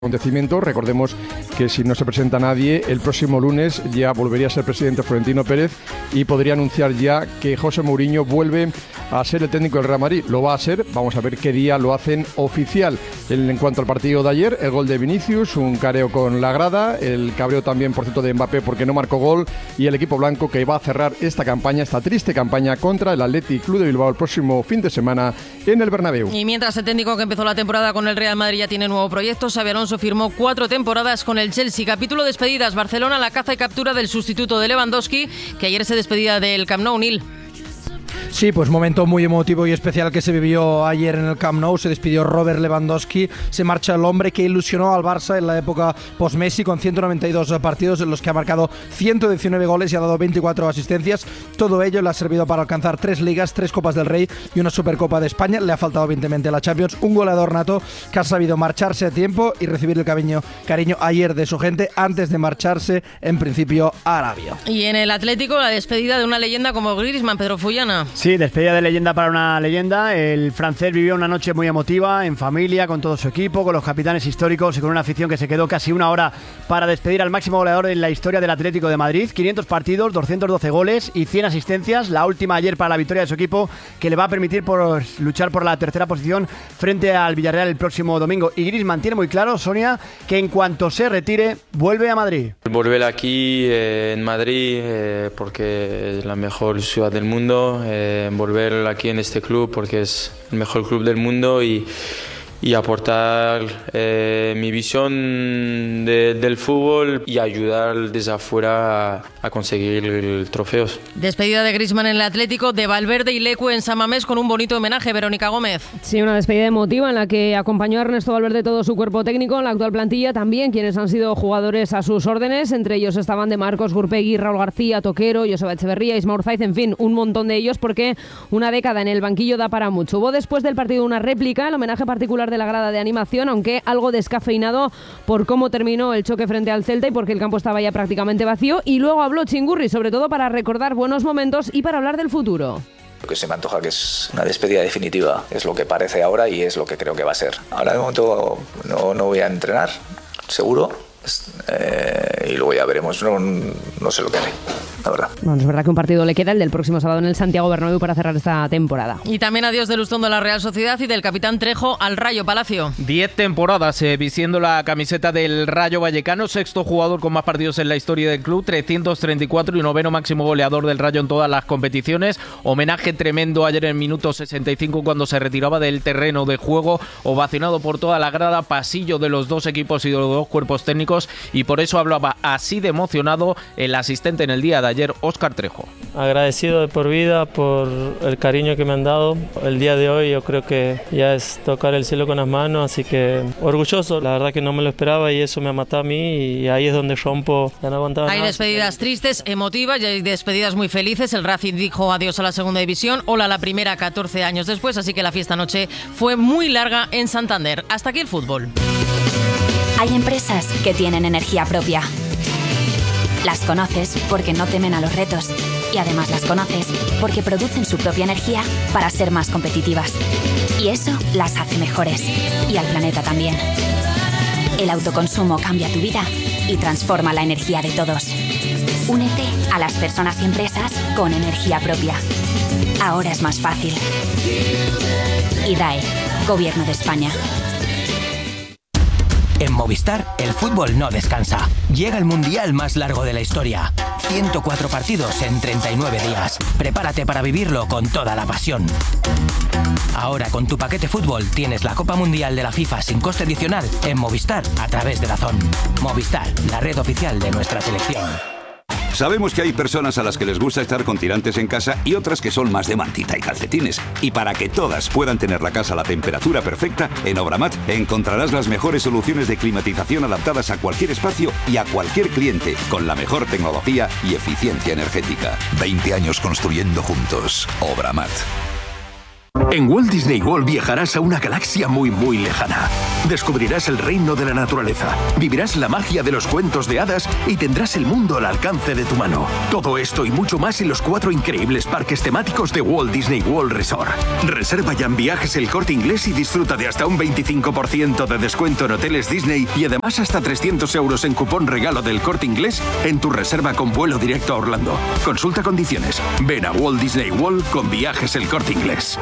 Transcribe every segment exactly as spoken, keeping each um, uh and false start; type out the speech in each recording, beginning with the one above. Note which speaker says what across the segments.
Speaker 1: Acontecimiento. Recordemos que si no se presenta nadie, el próximo lunes ya volvería a ser presidente Florentino Pérez y podría anunciar ya que José Mourinho vuelve a ser el técnico del Real Madrid. Lo va a ser, vamos a ver qué día lo hacen oficial. En cuanto al partido de ayer, el gol de Vinicius, un careo con la grada, el cabreo también, por cierto, de Mbappé porque no marcó gol, y el equipo blanco que va a cerrar esta campaña, esta triste campaña contra el Athletic Club de Bilbao el próximo fin de semana en el Bernabéu.
Speaker 2: Y mientras el técnico que empezó la temporada con el Real Madrid ya tiene nuevo proyecto, Xabi Alonso firmó cuatro temporadas con el Chelsea. Capítulo despedidas, Barcelona, la caza y captura del sustituto de Lewandowski, que ayer se despedía del Camp Nou. Nil.
Speaker 3: Sí, pues momento muy emotivo y especial que se vivió ayer en el Camp Nou. Se despidió Robert Lewandowski, se marcha el hombre que ilusionó al Barça en la época post-Messi con ciento noventa y dos partidos en los que ha marcado ciento diecinueve goles y ha dado veinticuatro asistencias. Todo ello le ha servido para alcanzar tres ligas, tres Copas del Rey y una Supercopa de España. Le ha faltado evidentemente la Champions. Un goleador nato que ha sabido marcharse a tiempo y recibir el cariño, cariño ayer de su gente antes de marcharse en principio a Arabia.
Speaker 2: Y en el Atlético, la despedida de una leyenda como Griezmann, Pedro Fullana.
Speaker 4: Sí, despedida de leyenda para una leyenda. El francés vivió una noche muy emotiva, en familia, con todo su equipo, con los capitanes históricos y con una afición que se quedó casi una hora para despedir al máximo goleador en la historia del Atlético de Madrid. quinientos partidos, doscientos doce goles y cien asistencias. La última ayer para la victoria de su equipo, que le va a permitir por luchar por la tercera posición frente al Villarreal el próximo domingo. Y Griezmann tiene muy claro, Sonia, que en cuanto se retire, vuelve a Madrid.
Speaker 5: Volver aquí eh, en Madrid eh, porque es la mejor ciudad del mundo. Eh, volver aquí en este club porque es el mejor club del mundo y, y aportar eh, mi visión de, del fútbol y ayudar desde afuera a, a conseguir trofeos.
Speaker 2: Despedida de Griezmann en el Atlético, de Valverde y Lecu en San Mamés con un bonito homenaje. Verónica Gómez.
Speaker 6: Sí, una despedida emotiva en la que acompañó a Ernesto Valverde todo su cuerpo técnico, en la actual plantilla también quienes han sido jugadores a sus órdenes. Entre ellos estaban de Marcos, Gurpegui, Raúl García, Toquero, Joseba Echeverría, Isma Urzaiz, en fin, un montón de ellos porque una década en el banquillo da para mucho. Hubo después del partido una réplica, el homenaje particular de la grada de animación, aunque algo descafeinado por cómo terminó el choque frente al Celta y porque el campo estaba ya prácticamente vacío. Y luego habló Chingurri, sobre todo para recordar buenos momentos y para hablar del futuro.
Speaker 7: Lo que se me antoja que es una despedida definitiva, es lo que parece ahora y es lo que creo que va a ser. Ahora de momento no, no voy a entrenar, seguro, eh, y luego ya veremos, no, no sé lo que haré. La verdad.
Speaker 6: Bueno, es verdad que un partido le queda, el del próximo sábado en el Santiago Bernabéu, para cerrar esta temporada.
Speaker 2: Y también adiós de Lustón de la Real Sociedad y del capitán Trejo al Rayo Palacio.
Speaker 8: Diez temporadas eh, vistiendo la camiseta del Rayo Vallecano, sexto jugador con más partidos en la historia del club, trescientos treinta y cuatro y noveno máximo goleador del Rayo en todas las competiciones. Homenaje tremendo ayer en minuto sesenta y cinco cuando se retiraba del terreno de juego, ovacionado por toda la grada, pasillo de los dos equipos y de los dos cuerpos técnicos, y por eso hablaba así de emocionado el asistente en el día de ayer, Óscar Trejo.
Speaker 9: Agradecido de por vida por el cariño que me han dado. El día de hoy yo creo que ya es tocar el cielo con las manos, así que orgulloso. La verdad que no me lo esperaba y eso me ha matado a mí y ahí es donde rompo. Ya no aguantaba
Speaker 2: Hay
Speaker 9: nada.
Speaker 2: despedidas tristes, emotivas y hay despedidas muy felices. El Racing dijo adiós a la segunda división, hola a la primera catorce años después, así que la fiesta anoche fue muy larga en Santander. Hasta aquí el fútbol.
Speaker 10: Hay empresas que tienen energía propia. Las conoces porque no temen a los retos y además las conoces porque producen su propia energía para ser más competitivas. Y eso las hace mejores y al planeta también. El autoconsumo cambia tu vida y transforma la energía de todos. Únete a las personas y empresas con energía propia. Ahora es más fácil. I D A E, Gobierno de España.
Speaker 11: En Movistar, el fútbol no descansa. Llega el mundial más largo de la historia. ciento cuatro partidos en treinta y nueve días. Prepárate para vivirlo con toda la pasión. Ahora con tu paquete fútbol tienes la Copa Mundial de la FIFA sin coste adicional en Movistar a través de DAZN. Movistar, la red oficial de nuestra selección.
Speaker 12: Sabemos que hay personas a las que les gusta estar con tirantes en casa y otras que son más de mantita y calcetines. Y para que todas puedan tener la casa a la temperatura perfecta, en Obramat encontrarás las mejores soluciones de climatización adaptadas a cualquier espacio y a cualquier cliente, con la mejor tecnología y eficiencia energética.
Speaker 13: veinte años construyendo juntos. Obramat. En Walt Disney World viajarás a una galaxia muy muy lejana. Descubrirás el reino de la naturaleza, vivirás la magia de los cuentos de hadas y tendrás el mundo al alcance de tu mano. Todo esto y mucho más en los cuatro increíbles parques temáticos de Walt Disney World Resort. Reserva ya en Viajes El Corte Inglés y disfruta de hasta un veinticinco por ciento de descuento en hoteles Disney y además hasta trescientos euros en cupón regalo del Corte Inglés en tu reserva con vuelo directo a Orlando. Consulta condiciones. Ven a Walt Disney World con Viajes El Corte Inglés.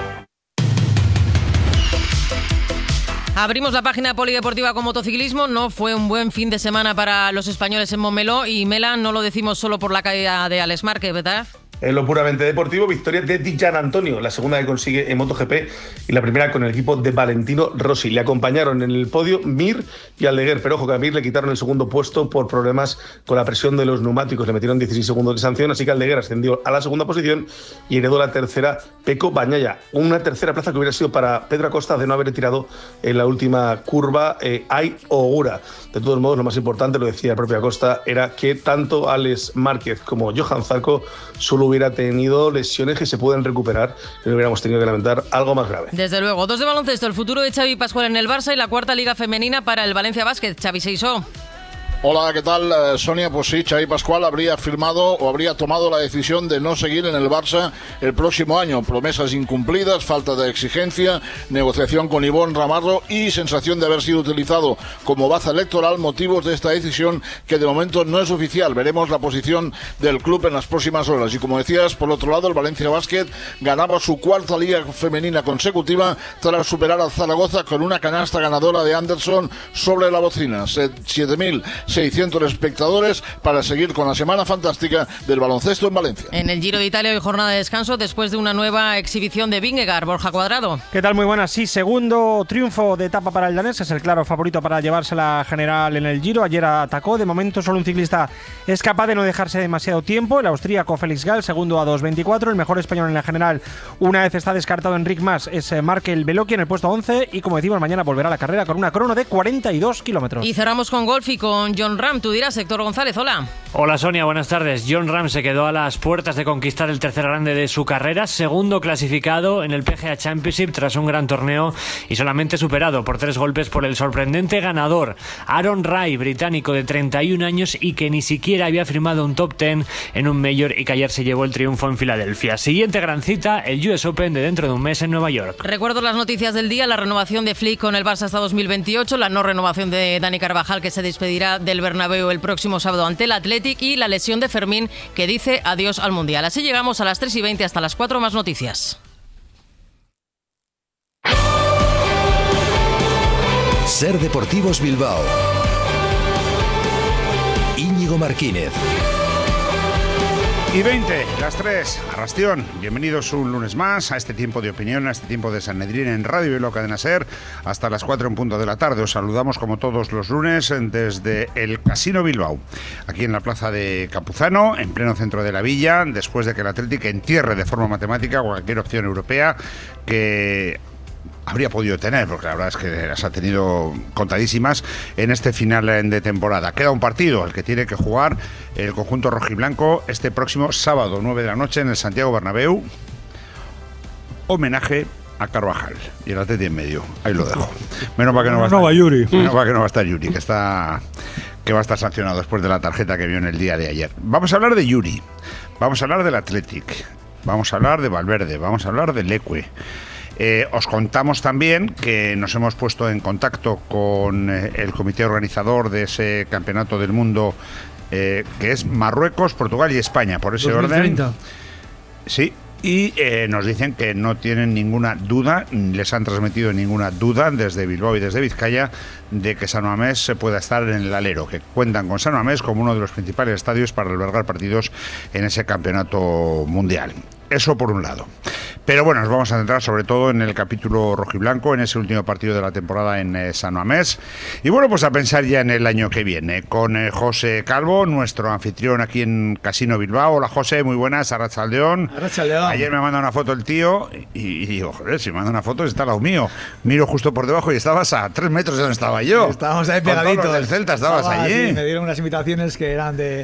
Speaker 2: Abrimos la página polideportiva con motociclismo. No fue un buen fin de semana para los españoles en Montmeló y Mela, no lo decimos solo por la caída de Alex Márquez, ¿verdad?
Speaker 14: En lo puramente deportivo, victoria de Di Gianantonio, la segunda que consigue en MotoGP y la primera con el equipo de Valentino Rossi. Le acompañaron en el podio Mir y Aldeguer, pero ojo que a Mir le quitaron el segundo puesto por problemas con la presión de los neumáticos. Le metieron dieciséis segundos de sanción, así que Aldeguer ascendió a la segunda posición y heredó la tercera Pecco Bagnaia. Una tercera plaza que hubiera sido para Pedro Acosta de no haber tirado en la última curva eh, Ai Ogura. De todos modos, lo más importante, lo decía el propio Acosta, era que tanto Alex Márquez como Johan Zarco solo hubiera tenido lesiones que se pueden recuperar y no hubiéramos tenido que lamentar algo más grave.
Speaker 2: Desde luego. Dos de baloncesto, el futuro de Xavi Pascual en el Barça y la cuarta liga femenina para el Valencia Basket. Xavi Seisó.
Speaker 15: Hola, ¿qué tal, Sonia? Pues sí, Xavi Pascual habría firmado o habría tomado la decisión de no seguir en el Barça el próximo año. Promesas incumplidas, falta de exigencia, negociación con Ivonne Ramarro y sensación de haber sido utilizado como baza electoral, motivos de esta decisión que de momento no es oficial. Veremos la posición del club en las próximas horas. Y como decías, por otro lado, el Valencia Basket ganaba su cuarta liga femenina consecutiva tras superar al Zaragoza con una canasta ganadora de Anderson sobre la bocina. siete mil seiscientos espectadores para seguir con la semana fantástica del baloncesto en Valencia.
Speaker 2: En el Giro de Italia hoy jornada de descanso después de una nueva exhibición de Vingegaard. Borja Cuadrado.
Speaker 16: ¿Qué tal? Muy buenas. Sí, segundo triunfo de etapa para el danés. Es el claro favorito para llevarse la general en el Giro. Ayer atacó. De momento solo un ciclista es capaz de no dejarse demasiado tiempo. El austríaco Félix Gall, segundo a dos veinticuatro. El mejor español en la general, una vez está descartado Enric Mas, es Markel Beloki en el puesto once. Y como decimos, mañana volverá a la carrera con una crono de cuarenta y dos kilómetros.
Speaker 2: Y cerramos con golf y con Jon Rahm. Tú dirás, Héctor González, hola.
Speaker 17: Hola Sonia, buenas tardes. Jon Rahm se quedó a las puertas de conquistar el tercer grande de su carrera, segundo clasificado en el P G A Championship tras un gran torneo y solamente superado por tres golpes por el sorprendente ganador Aaron Rai, británico de treinta y un años y que ni siquiera había firmado un top diez en un Major y que ayer se llevó el triunfo en Filadelfia. Siguiente gran cita, el U S Open de dentro de un mes en Nueva York.
Speaker 2: Recuerdo las noticias del día, la renovación de Flick con el Barça hasta dos mil veintiocho, la no renovación de Dani Carvajal que se despedirá del Bernabéu el próximo sábado ante el Athletic y la lesión de Fermín que dice adiós al Mundial. Así llegamos a las tres y veinte hasta las cuatro, más noticias.
Speaker 18: Ser Deportivos Bilbao. Íñigo Martínez.
Speaker 19: Y veinte, las tres, Arrastión. Bienvenidos un lunes más a este tiempo de opinión, a este tiempo de Sanedrín en Radio Bilbao Cadena Ser, hasta las cuatro en punto de la tarde. Os saludamos como todos los lunes desde el Casino Bilbao, aquí en la plaza de Campuzano, en pleno centro de la villa, después de que el Athletic entierre de forma matemática cualquier opción europea que habría podido tener, porque la verdad es que las ha tenido contadísimas en este final de temporada. Queda un partido al que tiene que jugar el conjunto rojiblanco este próximo sábado, nueve de la noche, en el Santiago Bernabéu. Homenaje a Carvajal y el Atleti en medio. Ahí lo dejo. Menos para que no va a estar Yuri. Menos para que no va a estar Yuri, que está que va a estar sancionado después de la tarjeta que vio en el día de ayer. Vamos a hablar de Yuri. Vamos a hablar del Athletic. Vamos a hablar de Valverde. Vamos a hablar del Leque. Eh, os contamos también que nos hemos puesto en contacto con eh, el comité organizador de ese campeonato del mundo, eh, que es Marruecos, Portugal y España, por ese
Speaker 3: dos mil treinta.
Speaker 19: orden. Sí, y eh, nos dicen que no tienen ninguna duda, les han transmitido ninguna duda desde Bilbao y desde Vizcaya de que San Mamés se pueda estar en el alero, que cuentan con San Mamés como uno de los principales estadios para albergar partidos en ese campeonato mundial. Eso por un lado. Pero bueno, nos vamos a centrar sobre todo en el capítulo rojiblanco, en ese último partido de la temporada en eh, San Mamés. Y bueno, pues a pensar ya en el año que viene, con eh, José Calvo, nuestro anfitrión aquí en Casino Bilbao. Hola José, muy buenas, Arratsaldeón.
Speaker 3: Arratsaldeón.
Speaker 19: Ayer me manda una foto el tío y, y digo, joder, si me manda una foto está al lado mío. Miro justo por debajo y estabas a tres metros de donde estaba yo.
Speaker 20: Estábamos ahí
Speaker 19: con
Speaker 20: pegaditos.
Speaker 19: Todos los del Celta estabas
Speaker 20: Estaba,
Speaker 19: allí.
Speaker 20: Sí, me dieron unas invitaciones que eran de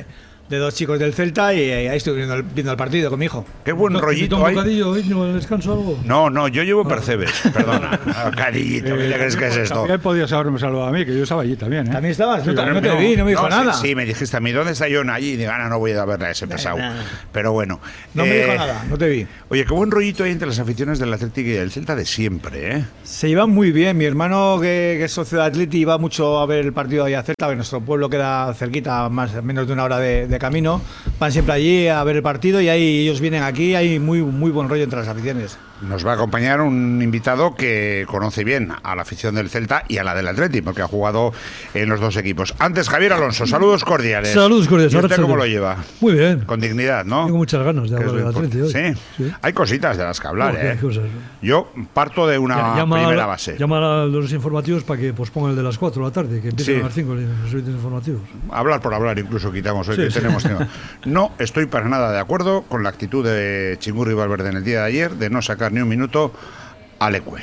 Speaker 20: de dos chicos del Celta y ahí estoy viendo el, viendo el partido con mi hijo.
Speaker 19: Qué buen
Speaker 21: ¿No,
Speaker 19: rollito
Speaker 21: un
Speaker 19: hay.
Speaker 21: bocadillo, Íñigo, en el descanso algo?
Speaker 19: No, no, yo llevo Percebes, perdona. Ah, Carillito, ¿qué te crees que es esto?
Speaker 21: También podías haberme saludado a mí, que yo estaba allí también, ¿eh?
Speaker 20: ¿También estabas? No,
Speaker 21: Sí,
Speaker 20: no te
Speaker 21: no,
Speaker 20: vi, no me dijo
Speaker 19: No,
Speaker 20: nada.
Speaker 19: Sí, sí, me dijiste a mí, ¿dónde está John allí? Y digo, ah, no voy a verle a ese pesado.
Speaker 20: nah.
Speaker 19: Pero bueno.
Speaker 20: No me dijo nada, no te vi.
Speaker 19: Oye, qué buen rollito hay entre las aficiones del Atlético y del Celta de siempre, ¿eh?
Speaker 20: Se llevan muy bien. Mi hermano, que, que es socio de Atleti, iba mucho a ver el partido ahí a Celta, que nuestro pueblo queda cerquita, más menos de una hora de, de camino. Van siempre allí a ver el partido y ahí ellos vienen aquí. Hay muy, muy buen rollo entre las aficiones.
Speaker 19: Nos va a acompañar un invitado que conoce bien a la afición del Celta y a la del Atleti, porque ha jugado en los dos equipos. Antes, Javier Alonso, saludos cordiales.
Speaker 21: Saludos cordiales.
Speaker 19: ¿Y usted
Speaker 21: ahora
Speaker 19: cómo
Speaker 21: salgo.
Speaker 19: lo lleva?
Speaker 21: Muy bien.
Speaker 19: Con dignidad, ¿no?
Speaker 21: Tengo muchas ganas de
Speaker 19: Que es
Speaker 21: hablar
Speaker 19: lo
Speaker 21: del Atleti hoy.
Speaker 19: importante. ¿Sí?
Speaker 21: Sí.
Speaker 19: Hay cositas de las que hablar,
Speaker 21: Oh, qué
Speaker 19: ¿eh?
Speaker 21: cosas.
Speaker 19: Yo parto de una
Speaker 21: Ya, llama,
Speaker 19: primera base.
Speaker 21: Llama a los informativos para que pospongan el de las cuatro de la tarde, que empiezan
Speaker 19: Sí.
Speaker 21: a las cinco los servicios informativos.
Speaker 19: Hablar por hablar, incluso quitamos hoy
Speaker 21: Sí,
Speaker 19: que
Speaker 21: sí.
Speaker 19: tenemos tema. No estoy para nada de acuerdo con la actitud de Chingurri y Valverde en el día de ayer de no sacar ni un minuto a Leque.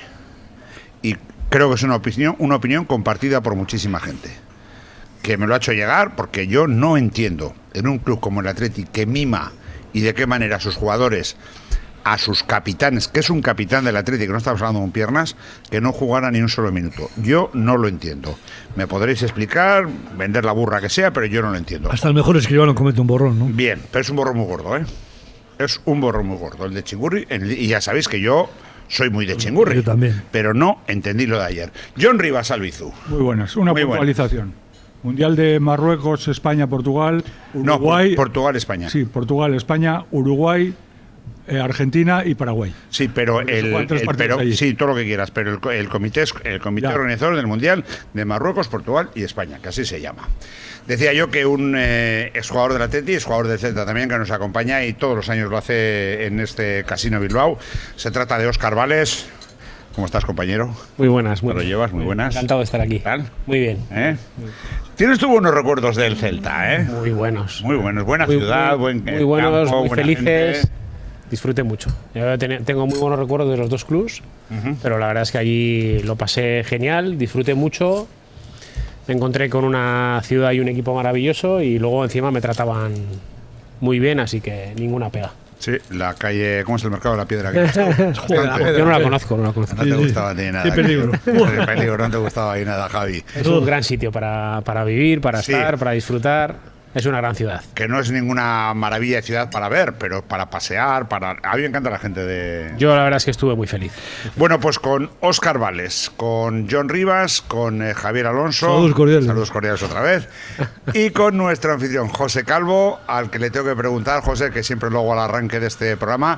Speaker 19: Y creo que es una opinión, una opinión compartida por muchísima gente, que me lo ha hecho llegar porque yo no entiendo en un club como el Atleti que mima y de qué manera a sus jugadores, a sus capitanes, que es un capitán del Atleti, que no estamos hablando con piernas, que no jugara ni un solo minuto. Yo no lo entiendo. Me podréis explicar, vender la burra que sea, pero yo no lo entiendo.
Speaker 21: Hasta el mejor escribano comete un borrón, ¿no?
Speaker 19: Bien, pero es un borrón muy gordo, ¿eh? Es un borrón muy gordo, el de Chingurri, el- y ya sabéis que yo soy muy de Chingurri.
Speaker 21: Yo también.
Speaker 19: Pero no entendí lo de ayer. John Rivas, Albizu.
Speaker 21: Muy buenas. Una
Speaker 19: Muy buena.
Speaker 21: puntualización. Mundial de Marruecos, España, Portugal, Uruguay.
Speaker 19: No, Portugal, España.
Speaker 21: Sí, Portugal, España, Uruguay, eh, Argentina y Paraguay.
Speaker 19: Sí, pero
Speaker 21: Porque se
Speaker 19: el,
Speaker 21: juegan tres
Speaker 19: el-
Speaker 21: partidos
Speaker 19: pero
Speaker 21: allí.
Speaker 19: sí, todo lo que quieras, pero el, co- el comité es- el comité
Speaker 21: Ya.
Speaker 19: organizador del Mundial de Marruecos, Portugal y España, que así se llama. Decía yo que un eh, exjugador del Atleti, exjugador del Celta también, que nos acompaña y todos los años lo hace en este Casino Bilbao. Se trata de Óscar Vales. ¿Cómo estás, compañero?
Speaker 22: Muy buenas, muy
Speaker 19: ¿Te lo llevas? Muy buenas.
Speaker 22: Encantado de estar aquí.
Speaker 19: ¿Tal?
Speaker 22: Muy bien.
Speaker 19: ¿Eh? Tienes tú buenos recuerdos del Celta, ¿eh?
Speaker 22: Muy buenos.
Speaker 19: Muy buenos. Buena
Speaker 22: Muy-
Speaker 19: ciudad,
Speaker 22: muy-
Speaker 19: buen
Speaker 22: muy buenos,
Speaker 19: campo,
Speaker 22: muy
Speaker 19: buena
Speaker 22: felices.
Speaker 19: gente.
Speaker 22: Disfruté mucho. Yo ten- tengo muy buenos recuerdos de los dos clubs,
Speaker 19: Ujú.
Speaker 22: pero la verdad es que allí lo pasé genial, disfruté mucho. Me encontré con una ciudad y un equipo maravilloso y luego encima me trataban muy bien, así que ninguna pega.
Speaker 19: Sí, la calle, ¿cómo es el mercado de la piedra? Que Bastante.
Speaker 22: Yo no la conozco, no la conozco.
Speaker 19: No te gustaba ni nada.
Speaker 22: Qué peligro.
Speaker 19: Qué peligro, no te gustaba ahí nada, Javi.
Speaker 22: Es un gran sitio para, para vivir, para
Speaker 19: Sí.
Speaker 22: estar, para disfrutar. Es una gran ciudad.
Speaker 19: Que no es ninguna maravilla de ciudad para ver, pero para pasear, para... A mí me encanta la gente de...
Speaker 22: Yo la verdad es que estuve muy feliz.
Speaker 19: Bueno, pues con Óscar Vales, con John Rivas, con eh, Javier Alonso.
Speaker 21: Saludos cordiales.
Speaker 19: Saludos cordiales otra vez. Y con nuestro anfitrión, José Calvo, al que le tengo que preguntar, José, que siempre luego al arranque de este programa,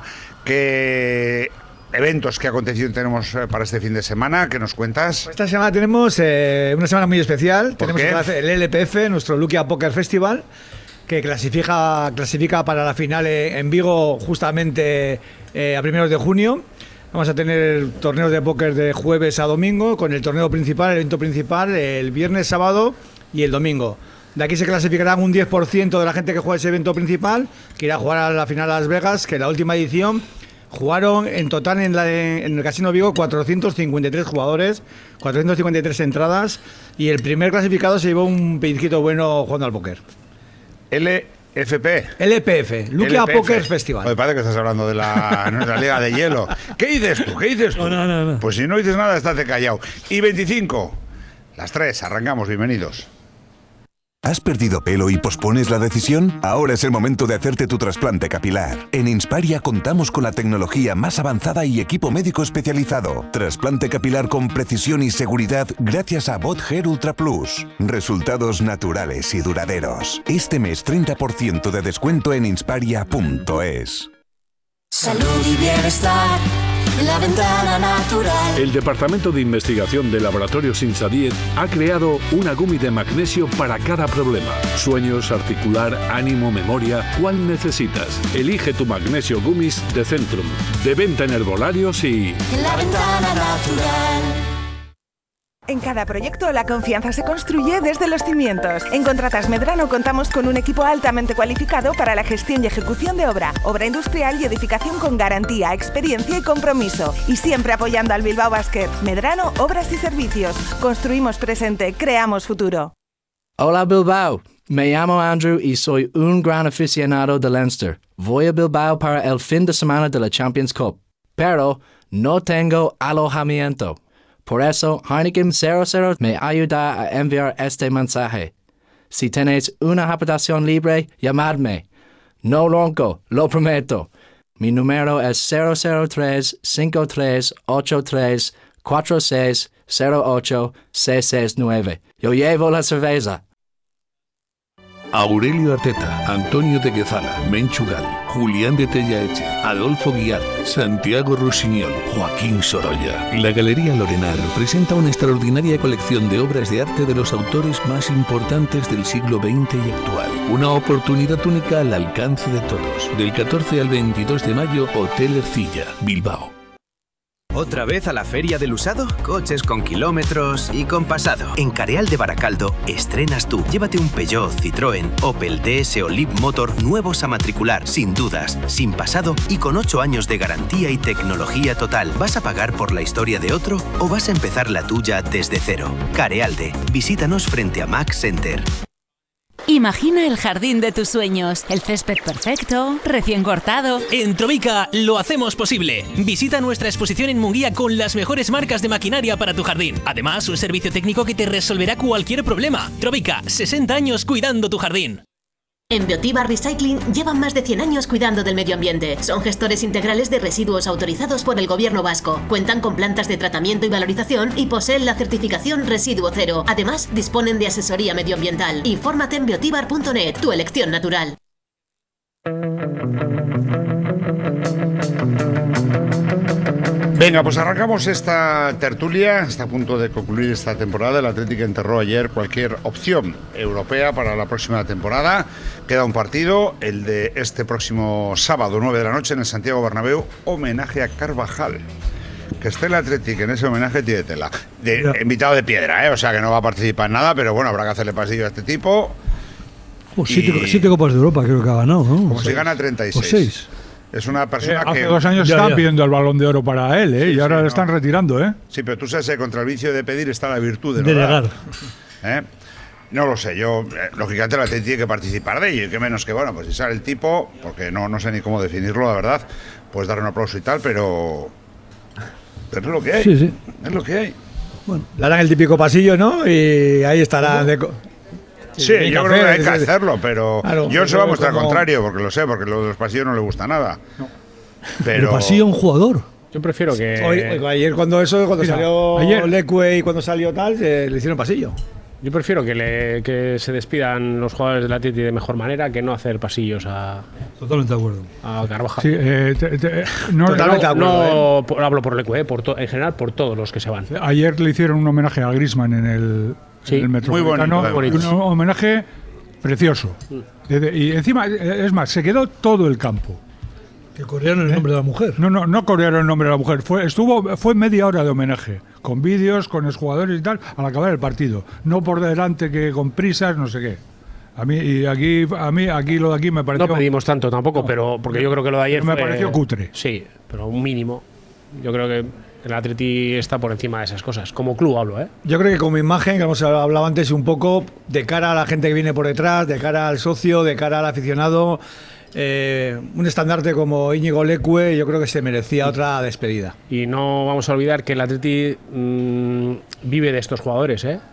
Speaker 19: qué eventos, qué acontecido tenemos eh, para este fin de semana, ¿qué nos cuentas?
Speaker 20: Esta semana tenemos eh, una semana muy especial.
Speaker 19: ¿Por
Speaker 20: Tenemos
Speaker 19: qué?
Speaker 20: el L P F, nuestro Luquia Poker Festival, que clasifica, clasifica para la final eh, en Vigo justamente eh, a primeros de junio. Vamos a tener torneos de póker de jueves a domingo, con el torneo principal, el evento principal, el viernes, sábado y el domingo. De aquí se clasificarán un diez por ciento de la gente que juega ese evento principal, que irá a jugar a la final a Las Vegas, que en la última edición jugaron en total en, la, en el Casino Vigo cuatrocientos cincuenta y tres jugadores, cuatrocientos cincuenta y tres entradas, y el primer clasificado se llevó un pellizquito bueno jugando al póker.
Speaker 19: L F P.
Speaker 20: L P F, Luquia
Speaker 19: L P F.
Speaker 20: Poker Festival.
Speaker 19: Me parece que estás hablando de la nuestra liga de hielo. ¿Qué dices tú? ¿Qué dices tú? No, no, no. Pues si no dices nada, estate callado. Y veinticinco, las tres, arrancamos, bienvenidos.
Speaker 23: ¿Has perdido pelo y pospones la decisión? Ahora es el momento de hacerte tu trasplante capilar. En Insparia contamos con la tecnología más avanzada y equipo médico especializado. Trasplante capilar con precisión y seguridad gracias a Bot Hair Ultra Plus. Resultados naturales y duraderos. Este mes treinta por ciento de descuento en insparia punto es.
Speaker 24: Salud y bienestar, la ventana natural.
Speaker 25: El Departamento de Investigación de Laboratorios Insadiet ha creado una gummy de magnesio para cada problema. Sueños, articular, ánimo, memoria, ¿cuál necesitas? Elige tu magnesio gummies de Centrum. De venta en herbolarios y...
Speaker 24: La ventana natural.
Speaker 26: En cada proyecto la confianza se construye desde los cimientos. En Contratas Medrano contamos con un equipo altamente cualificado para la gestión y ejecución de obra, obra industrial y edificación con garantía, experiencia y compromiso. Y siempre apoyando al Bilbao Basket. Medrano, Obras y Servicios. Construimos presente, creamos futuro.
Speaker 1: Hola Bilbao, me llamo Andrew y soy un gran aficionado de Leinster. Voy a Bilbao para el fin de semana de la Champions Cup, pero no tengo alojamiento. Por eso, Heineken cero cero me ayuda a enviar este mensaje. Si tenéis una habitación libre, llamadme. No ronco, lo prometo. Mi número es cero cero tres, cinco tres, ocho tres, cuatro seis, cero ocho, seis seis nueve. Yo llevo la cerveza.
Speaker 25: Aurelio Arteta, Antonio de Guezala, Menchu Gal, Julián de Tellaeche, Adolfo Guiar, Santiago Rusiñol, Joaquín Sorolla. La Galería Lorenar presenta una extraordinaria colección de obras de arte de los autores más importantes del siglo veinte y actual. Una oportunidad única al alcance de todos. Del catorce al veintidós de mayo, Hotel Ercilla, Bilbao.
Speaker 4: ¿Otra vez a la feria del usado? Coches con kilómetros y con pasado. En Careal de Baracaldo estrenas tú. Llévate un Peugeot, Citroën, Opel, D S o Leapmotor nuevos a matricular, sin dudas, sin pasado y con ocho años de garantía y tecnología total. ¿Vas a pagar por la historia de otro o vas a empezar la tuya desde cero? Carealde. Visítanos frente a Max Center.
Speaker 5: Imagina el jardín de tus sueños, el césped perfecto, recién cortado.
Speaker 6: En Trovica lo hacemos posible. Visita nuestra exposición en Munguía con las mejores marcas de maquinaria para tu jardín. Además, un servicio técnico que te resolverá cualquier problema. Trovica, sesenta años cuidando tu jardín.
Speaker 7: En Biotiba Recycling llevan más de cien años cuidando del medio ambiente. Son gestores integrales de residuos autorizados por el Gobierno vasco. Cuentan con plantas de tratamiento y valorización y poseen la certificación Residuo Cero. Además, disponen de asesoría medioambiental. Infórmate en biotibar punto net, tu elección natural.
Speaker 19: Venga, pues arrancamos esta tertulia. Está a punto de concluir esta temporada. El Atlético enterró ayer cualquier opción europea para la próxima temporada. Queda un partido, el de este próximo sábado, nueve de la noche, en el Santiago Bernabéu, homenaje a Carvajal. Que esté el Atlético en ese homenaje tiene tela. De, invitado de piedra, ¿eh? O sea que no va a participar en nada, pero bueno, habrá que hacerle pasillo a este tipo.
Speaker 20: Oh, siete, y... siete Copas de Europa creo que ha ganado, ¿no?
Speaker 19: Como si gana treinta y seis.
Speaker 20: O seis.
Speaker 19: Es una persona
Speaker 21: eh, hace
Speaker 19: que...
Speaker 21: Hace dos años estaban pidiendo el Balón de Oro para él, ¿eh? Sí, y ahora sí, le están no. retirando, ¿eh?
Speaker 19: Sí, pero tú sabes que contra el vicio de pedir está la virtud de,
Speaker 20: de negar.
Speaker 19: ¿Eh? No lo sé, yo, eh, lógicamente la tiene que participar de ello, y que menos que, bueno, pues si sale el tipo, porque no, no sé ni cómo definirlo, la verdad, pues darle un aplauso y tal, pero... Pero es lo que hay,
Speaker 20: sí, sí.
Speaker 19: es lo que hay.
Speaker 20: Bueno, le harán el típico pasillo, ¿no? Y ahí estará... De...
Speaker 19: Sí, sí yo creo que hay que hacerlo, pero claro, yo se va a mostrar
Speaker 20: como...
Speaker 19: contrario, porque lo sé, porque lo de los pasillos no le gusta nada.
Speaker 20: No.
Speaker 19: Pero...
Speaker 20: ¿El pasillo un jugador?
Speaker 22: Yo prefiero que...
Speaker 20: Hoy, ayer cuando eso, cuando Mira, salió ayer... Leque y cuando salió tal, se le hicieron pasillo.
Speaker 22: Yo prefiero que, le, que se despidan los jugadores del Atleti de mejor manera que no hacer pasillos a...
Speaker 20: Totalmente de acuerdo.
Speaker 22: A Carvajal.
Speaker 21: Sí, eh, te, te, no,
Speaker 22: Totalmente no, de acuerdo. No, eh. por, hablo por Leque, eh, por to, en general por todos los que se van.
Speaker 21: Ayer le hicieron un homenaje a Griezmann en el,
Speaker 22: sí,
Speaker 21: en el Metropolitano.
Speaker 22: Muy bonito.
Speaker 21: Un homenaje precioso. Mm. Y encima, es más, se quedó todo el campo.
Speaker 20: Que corearon el nombre de la mujer.
Speaker 21: No, no, no corearon el nombre de la mujer. Fue, estuvo, fue media hora de homenaje, con vídeos, con los jugadores y tal, al acabar el partido. No por delante que con prisas, no sé qué. A mí, y aquí, a mí, aquí lo de aquí me pareció.
Speaker 22: No pedimos tanto tampoco, no, pero porque yo creo que lo de ayer
Speaker 21: me
Speaker 22: fue,
Speaker 21: pareció cutre.
Speaker 22: Sí, pero un mínimo. Yo creo que el Atleti está por encima de esas cosas. Como club hablo, ¿eh?
Speaker 20: Yo creo que como imagen, que hemos hablado antes un poco, de cara a la gente que viene por detrás, de cara al socio, de cara al aficionado. Eh, un estandarte como Íñigo Leque, yo creo que se merecía otra despedida.
Speaker 22: Y no vamos a olvidar que el Atleti mmm, vive de estos jugadores, ¿eh?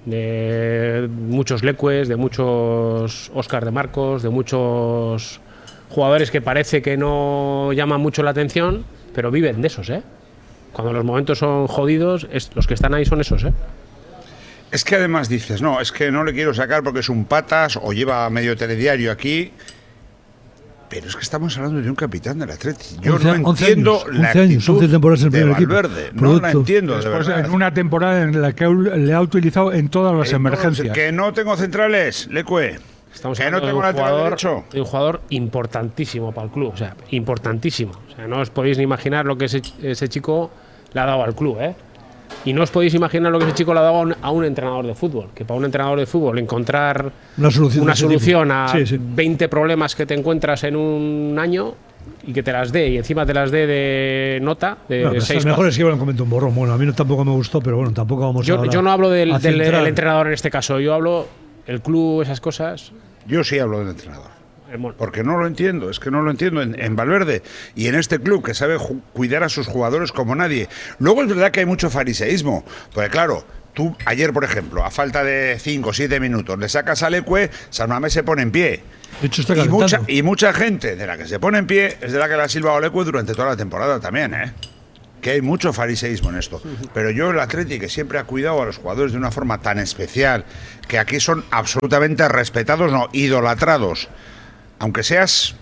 Speaker 22: De muchos Leques, de muchos Óscar de Marcos, de muchos jugadores que parece que no llaman mucho la atención, pero viven de esos, ¿eh? Cuando los momentos son jodidos, es, los que están ahí son esos, ¿eh?
Speaker 19: Es que además dices, no, es que no le quiero sacar porque es un patas o lleva medio telediario aquí. Pero es que estamos hablando de un capitán del Atleti. Yo once, no entiendo
Speaker 20: años,
Speaker 19: la actitud
Speaker 20: años, temporadas en
Speaker 19: de Valverde.
Speaker 20: Equipo.
Speaker 19: No la entiendo, de
Speaker 21: Después,
Speaker 19: verdad.
Speaker 21: En una temporada en la que le ha utilizado en todas las
Speaker 19: Entonces,
Speaker 21: emergencias.
Speaker 19: Que no tengo centrales, Leque.
Speaker 22: Estamos
Speaker 19: que
Speaker 22: hablando
Speaker 19: no tengo
Speaker 22: de un, jugador,
Speaker 19: derecho.
Speaker 22: de un jugador importantísimo para el club. O sea, importantísimo. O sea, no os podéis ni imaginar lo que ese, ese chico le ha dado al club, ¿eh? Y no os podéis imaginar lo que ese chico le ha dado a un, a un entrenador de fútbol. Que para un entrenador de fútbol encontrar
Speaker 20: una solución,
Speaker 22: una solución a
Speaker 20: sí, sí.
Speaker 22: veinte problemas que te encuentras en un año y que te las dé, y encima te las dé de nota de
Speaker 20: bueno,
Speaker 22: seis.
Speaker 20: Mejor es que iban a comentar un borrón. Bueno, a mí no, tampoco me gustó, pero bueno, tampoco vamos
Speaker 22: yo,
Speaker 20: a
Speaker 22: yo no hablo del,
Speaker 20: a
Speaker 22: del el entrenador en este caso. Yo hablo el club, esas cosas.
Speaker 19: Yo sí hablo del entrenador. Porque no lo entiendo, es que no lo entiendo en, en Valverde y en este club que sabe cuidar a sus jugadores como nadie. Luego es verdad que hay mucho fariseísmo, porque claro, tú ayer, por ejemplo, a falta de cinco o siete minutos, le sacas a Leque, San Mamés se pone en pie.
Speaker 21: De hecho, está
Speaker 19: y, mucha,
Speaker 21: calentando.
Speaker 19: y mucha gente de la que se pone en pie es de la que la ha silbado Leque durante toda la temporada también, ¿eh? Que hay mucho fariseísmo en esto. Pero yo, el Atleti, que siempre ha cuidado a los jugadores de una forma tan especial, que aquí son absolutamente respetados, no, idolatrados. Aunque seas,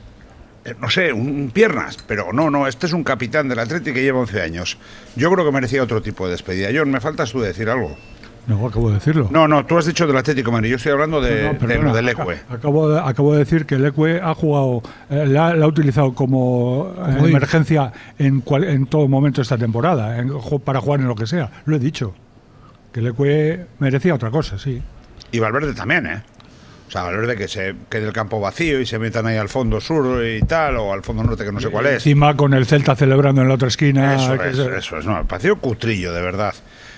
Speaker 19: no sé, un piernas, pero no, no, este es un capitán del Atleti que lleva once años. Yo creo que merecía otro tipo de despedida. John, me faltas tú decir algo.
Speaker 21: No, acabo de decirlo.
Speaker 19: No, no, tú has dicho del Atlético de Madrid, yo estoy hablando de,
Speaker 21: no, no, perdona,
Speaker 19: de, de Leque.
Speaker 21: Acabo de, acabo de decir que Leque ha jugado, eh, la, la ha utilizado como eh, emergencia en, cual, en todo momento esta temporada, en, para jugar en lo que sea. Lo he dicho. Que Leque merecía otra cosa, sí.
Speaker 19: Y Valverde también, ¿eh? O sea, Valverde que se quede el campo vacío y se metan ahí al fondo sur y tal, o al fondo norte, que no sé cuál es.
Speaker 21: Encima con el Celta celebrando en la otra esquina.
Speaker 19: Eso
Speaker 21: que
Speaker 19: es,
Speaker 21: se...
Speaker 19: eso es. No, me pareció cutrillo, de verdad.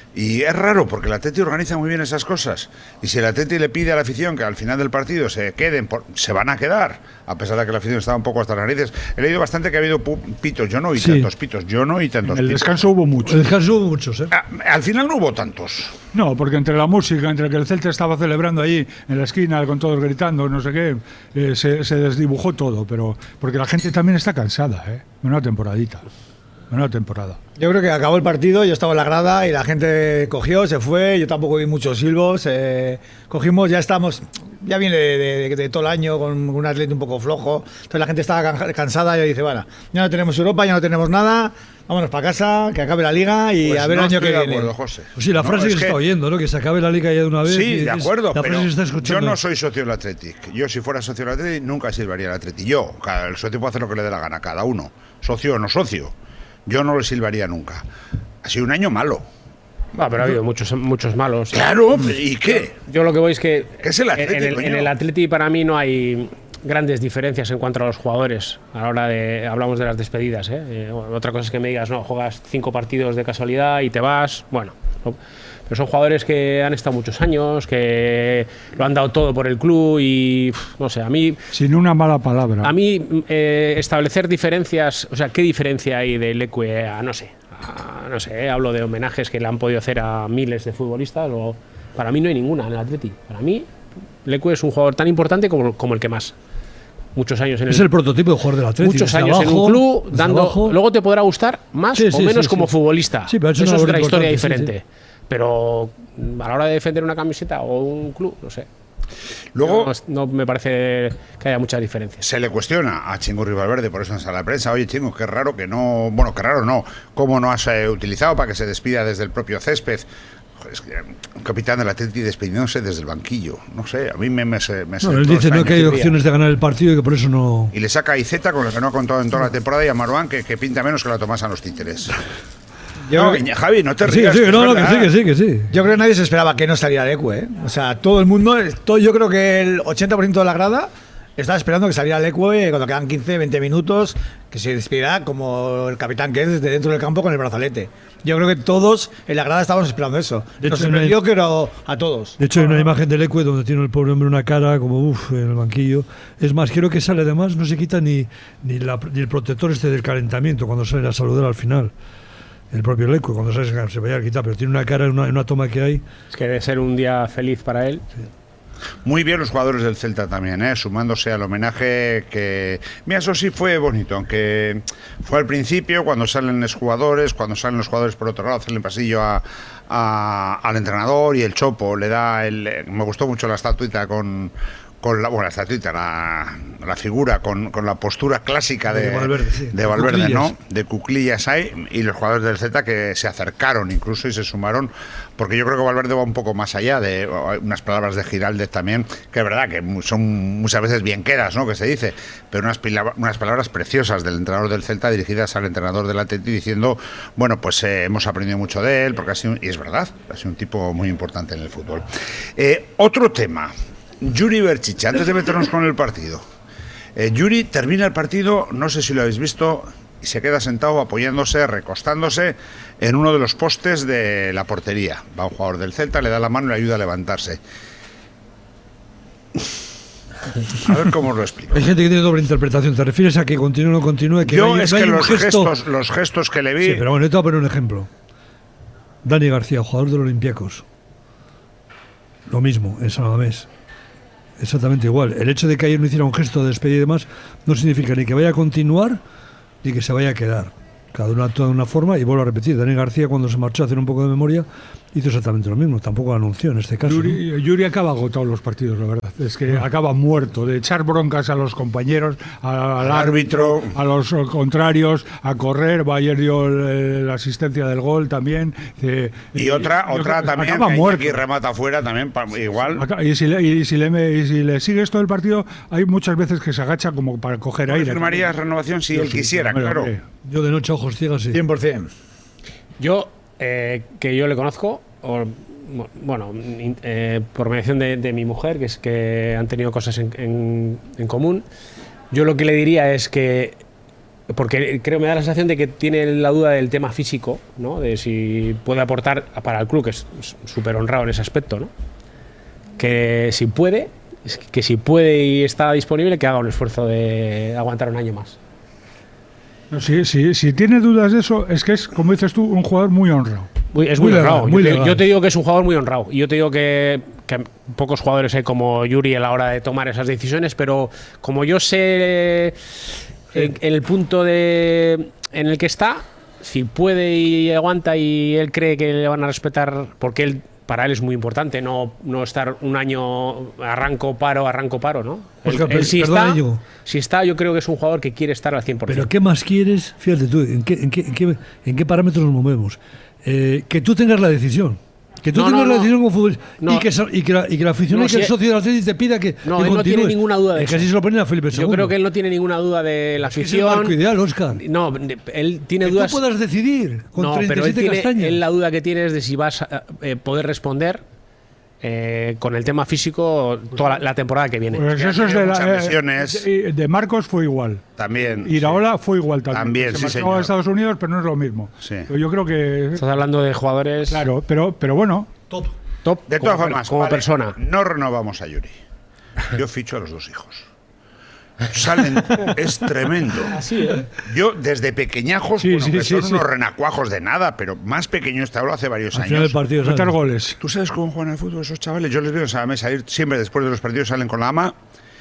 Speaker 19: Y es raro, porque el Atleti organiza muy bien esas cosas. Y si el Atleti le pide a la afición que al final del partido se queden, por, se van a quedar, a pesar de que la afición estaba un poco hasta las narices. He leído bastante que ha habido pitos. Yo no oí sí. tantos pitos. Yo no oí tantos
Speaker 21: en el
Speaker 19: pitos.
Speaker 21: descanso hubo muchos.
Speaker 20: El descanso hubo muchos, ¿eh?
Speaker 19: Al final no hubo tantos.
Speaker 21: No, porque entre la música, entre que el Celta estaba celebrando ahí en la esquina con todos gritando, no sé qué, eh, se, se desdibujó todo. Pero porque la gente también está cansada, ¿eh? Una temporadita. Una temporada.
Speaker 20: Yo creo que acabó el partido, yo estaba en la grada y la gente cogió, se fue, yo tampoco vi muchos silbos, eh, cogimos, ya estamos, ya viene de, de, de todo el año con un Atleti un poco flojo, entonces la gente estaba cansada y dice, bueno, ya no tenemos Europa, ya no tenemos nada, vámonos para casa, que acabe la Liga y
Speaker 19: pues
Speaker 20: a ver
Speaker 19: no
Speaker 20: el año que viene.
Speaker 19: Acuerdo, José.
Speaker 8: Pues sí, la frase no, que se que... está oyendo, ¿no? Que se acabe la Liga ya de una vez.
Speaker 19: Sí, de acuerdo,
Speaker 8: la
Speaker 19: pero
Speaker 8: frase se está escuchando.
Speaker 19: Yo no soy socio del Athletic. Yo si fuera socio del Athletic nunca silbaría el Athletic. Yo, el socio puede hacer lo que le dé la gana a cada uno, socio o no socio. Yo no le silbaría nunca. Ha sido un año malo.
Speaker 22: Ah, pero ha habido muchos, muchos malos.
Speaker 19: Claro, ¿y qué?
Speaker 22: Yo lo que voy es que
Speaker 19: ¿Qué es el Atleti,
Speaker 22: en, el, en el Atleti para mí no hay grandes diferencias en cuanto a los jugadores a la hora de, hablamos de las despedidas, ¿eh? Eh, bueno, otra cosa es que me digas, no, juegas cinco partidos de casualidad y te vas, bueno, no, pero son jugadores que han estado muchos años, que lo han dado todo por el club y no sé, a mí...
Speaker 21: Sin una mala palabra.
Speaker 22: A mí eh, establecer diferencias, o sea, ¿qué diferencia hay de Leque a, no sé, a, no sé, hablo de homenajes que le han podido hacer a miles de futbolistas, o para mí no hay ninguna en el Atleti. Para mí, Leque es un jugador tan importante como, como el que más. Muchos años en el,
Speaker 8: es el prototipo de jugador del Atleti.
Speaker 22: Muchos años abajo, en un club dando. Abajo. Luego te podrá gustar más sí, o sí, menos sí, como sí. futbolista.
Speaker 8: Sí, pero
Speaker 22: eso es otra historia diferente.
Speaker 8: Sí, sí.
Speaker 22: Pero a la hora de defender una camiseta o un club, no sé.
Speaker 19: Luego
Speaker 22: no, no me parece que haya muchas diferencias.
Speaker 19: Se le cuestiona a Chingurri Valverde, por eso en la prensa, oye Chingo, qué raro que no, bueno, qué raro no, cómo no has eh, utilizado para que se despida desde el propio césped. Es que un capitán del Atleti despidiéndose desde el banquillo, no sé, a mí me me, me, me
Speaker 8: no, él dice no que hay opciones de ganar el partido y que por eso no.
Speaker 19: Y le saca a Iceta con el que no ha contado en toda la temporada y a Marouane que, que pinta menos que la Tomás a los títeres. Yo no, que, Javi, no te rías.
Speaker 8: Sí, sí, no, no, que sí, que sí, que sí.
Speaker 20: Yo creo que nadie se esperaba que no saliera Leque, ¿eh? O sea, todo el mundo, todo, yo creo que el ochenta por ciento de la grada estaba esperando que saliera Leque cuando quedan quince, veinte minutos, que se despidiera como el capitán que es desde dentro del campo con el brazalete. Yo creo que todos en la grada estábamos esperando eso. De Nos sorprendió hay, que era a todos.
Speaker 8: De hecho, hay una imagen de Leque donde tiene el pobre hombre una cara como uff en el banquillo. Es más, creo que sale además, no se quita ni, ni, la, ni el protector este del calentamiento cuando sale a saludar al final. El propio Leque, cuando sale se vaya a quitar, pero tiene una cara en una, una toma que hay.
Speaker 22: Es que debe ser un día feliz para él.
Speaker 8: Sí.
Speaker 19: Muy bien los jugadores del Celta también, ¿eh? Sumándose al homenaje que... Mira, eso sí fue bonito, aunque fue al principio, cuando salen los jugadores, cuando salen los jugadores por otro lado, hacerle el pasillo a, a, al entrenador y el Chopo le da el... Me gustó mucho la estatuita con... con la, bueno, la estatuita, la, la figura con, con la postura clásica de, de Valverde, sí. de Valverde de ¿no? De cuclillas hay, y los jugadores del Celta que se acercaron incluso y se sumaron, porque yo creo que Valverde va un poco más allá de unas palabras de Giraldez también, que es verdad que son muchas veces bien quedas, ¿no? Que se dice, pero unas, unas palabras preciosas del entrenador del Celta dirigidas al entrenador del Atleti diciendo, bueno, pues eh, hemos aprendido mucho de él, porque ha sido, y es verdad, ha sido un tipo muy importante en el fútbol. Eh, otro tema. Yuri Berchiche, antes de meternos con el partido. Eh, Yuri termina el partido, no sé si lo habéis visto, y se queda sentado apoyándose, recostándose en uno de los postes de la portería. Va un jugador del Celta, le da la mano y le ayuda a levantarse. A ver cómo lo explico.
Speaker 8: Hay gente que tiene doble interpretación. ¿Te refieres a que continúe o no continúe? Que
Speaker 19: Yo
Speaker 8: no hay,
Speaker 19: es
Speaker 8: no hay
Speaker 19: que
Speaker 8: un
Speaker 19: los
Speaker 8: gesto...
Speaker 19: gestos, los gestos que le vi...
Speaker 8: Sí, pero bueno, yo te voy a poner un ejemplo. Dani García, jugador del Olympiacos. Lo mismo, en San Mamés. Exactamente igual. El hecho de que ayer no hiciera un gesto de despedida y demás no significa ni que vaya a continuar ni que se vaya a quedar. Cada uno actúa de una forma y vuelvo a repetir. Dani García, cuando se marchó a hacer un poco de memoria, hizo exactamente lo mismo. Tampoco anunció en este caso.
Speaker 21: Yuri,
Speaker 8: ¿no?
Speaker 21: Yuri acaba agotado los partidos, la verdad. Es que ah. acaba muerto de echar broncas a los compañeros, a, al, al árbitro, a los contrarios, a correr. Ayer dio el, la asistencia del gol también. Eh,
Speaker 19: y otra,
Speaker 21: eh,
Speaker 19: otra también,
Speaker 21: acaba
Speaker 19: que
Speaker 21: muerto.
Speaker 19: aquí remata afuera también, igual.
Speaker 21: Y si, le, y, si le, y si le sigues todo el partido, hay muchas veces que se agacha como para coger aire.
Speaker 19: ¿Firmarías renovación si él
Speaker 21: sí,
Speaker 19: quisiera?
Speaker 21: Hombre,
Speaker 19: claro.
Speaker 21: hombre.
Speaker 8: Yo de noche ojos ciegos, sí.
Speaker 20: cien por ciento.
Speaker 22: Yo, eh, que yo le conozco, o, bueno, eh, por mediación de, de mi mujer, que es que han tenido cosas en, en, en común, yo lo que le diría es que, porque creo, me da la sensación de que tiene la duda del tema físico, ¿no? De si puede aportar para el club, que es súper honrado en ese aspecto, ¿no? Que si puede, que si puede y está disponible, que haga un esfuerzo de aguantar un año más.
Speaker 21: No, si, si, si tiene dudas de eso, es que es, como dices tú, un jugador muy honrado.
Speaker 22: Muy, es muy, muy honrado. Legal, muy yo, te, yo te digo que es un jugador muy honrado. Y yo te digo que, que pocos jugadores hay como Yuri a la hora de tomar esas decisiones, pero como yo sé sí. en, en el punto de, en el que está, si puede y aguanta y él cree que le van a respetar, porque él para él es muy importante no, no estar un año arranco, paro, arranco, paro, ¿no?
Speaker 8: Oscar,
Speaker 22: él, él, si,
Speaker 8: perdona,
Speaker 22: está,
Speaker 8: yo.
Speaker 22: si está, yo creo que es un jugador que quiere estar al cien por ciento.
Speaker 8: Pero ¿qué más quieres? Fíjate tú, ¿en qué, en qué, en qué, en qué parámetros nos movemos? Eh, que tú tengas la decisión. Que tú
Speaker 22: no,
Speaker 8: tengas
Speaker 22: no,
Speaker 8: la
Speaker 22: no.
Speaker 8: decisión como futbolista
Speaker 22: No.
Speaker 8: y, que, y, que la, y que la afición
Speaker 22: No,
Speaker 8: y que
Speaker 22: si
Speaker 8: el
Speaker 22: es-
Speaker 8: socio del Atlético te pida que,
Speaker 22: No,
Speaker 8: que
Speaker 22: él no
Speaker 8: continúes.
Speaker 22: tiene ninguna duda de
Speaker 8: Es que
Speaker 22: eso.
Speaker 8: así se lo ponen a Felipe
Speaker 22: Yo
Speaker 8: segundo.
Speaker 22: creo que él no tiene ninguna duda de la
Speaker 8: Es que es
Speaker 22: afición.
Speaker 8: el marco ideal, Óscar.
Speaker 22: No, él tiene
Speaker 8: Que
Speaker 22: dudas.
Speaker 8: tú puedas decidir con
Speaker 22: no,
Speaker 8: treinta y
Speaker 22: pero él
Speaker 8: siete
Speaker 22: tiene,
Speaker 8: castañas.
Speaker 22: él la duda que tiene es de si vas a eh, poder responder eh, con el tema físico toda la, la temporada que viene.
Speaker 21: Pues
Speaker 19: Ya
Speaker 21: eso es
Speaker 19: tiene
Speaker 21: de,
Speaker 19: muchas
Speaker 21: la,
Speaker 19: lesiones.
Speaker 21: eh, de Marcos fue igual.
Speaker 19: También.
Speaker 21: Iraola fue igual también.
Speaker 19: También,
Speaker 21: Se
Speaker 19: sí,
Speaker 21: marchó
Speaker 19: señor.
Speaker 21: a Estados Unidos, pero no es lo mismo.
Speaker 19: Sí.
Speaker 21: Pero yo creo que.
Speaker 22: Estás hablando de jugadores.
Speaker 21: Claro, pero, pero bueno.
Speaker 8: Top.
Speaker 22: Top
Speaker 19: De
Speaker 22: como
Speaker 19: todas
Speaker 22: per-
Speaker 19: formas,
Speaker 22: como
Speaker 19: vale,
Speaker 22: persona.
Speaker 19: no renovamos a Yuri. Yo ficho a los dos hijos. Salen, es tremendo.
Speaker 22: Así, ¿eh?
Speaker 19: Yo desde pequeñajos,
Speaker 21: Sí,
Speaker 19: bueno,
Speaker 21: sí,
Speaker 19: que
Speaker 21: sí,
Speaker 19: son
Speaker 21: sí.
Speaker 19: unos renacuajos de nada, pero más pequeño este hablo hace varios
Speaker 8: Al final
Speaker 19: años.
Speaker 8: del partido,
Speaker 21: Meter
Speaker 8: ¿sabes?
Speaker 21: goles.
Speaker 19: ¿Tú sabes cómo juegan al fútbol esos chavales? Yo les veo en esa mesa ir siempre después de los partidos, salen con la ama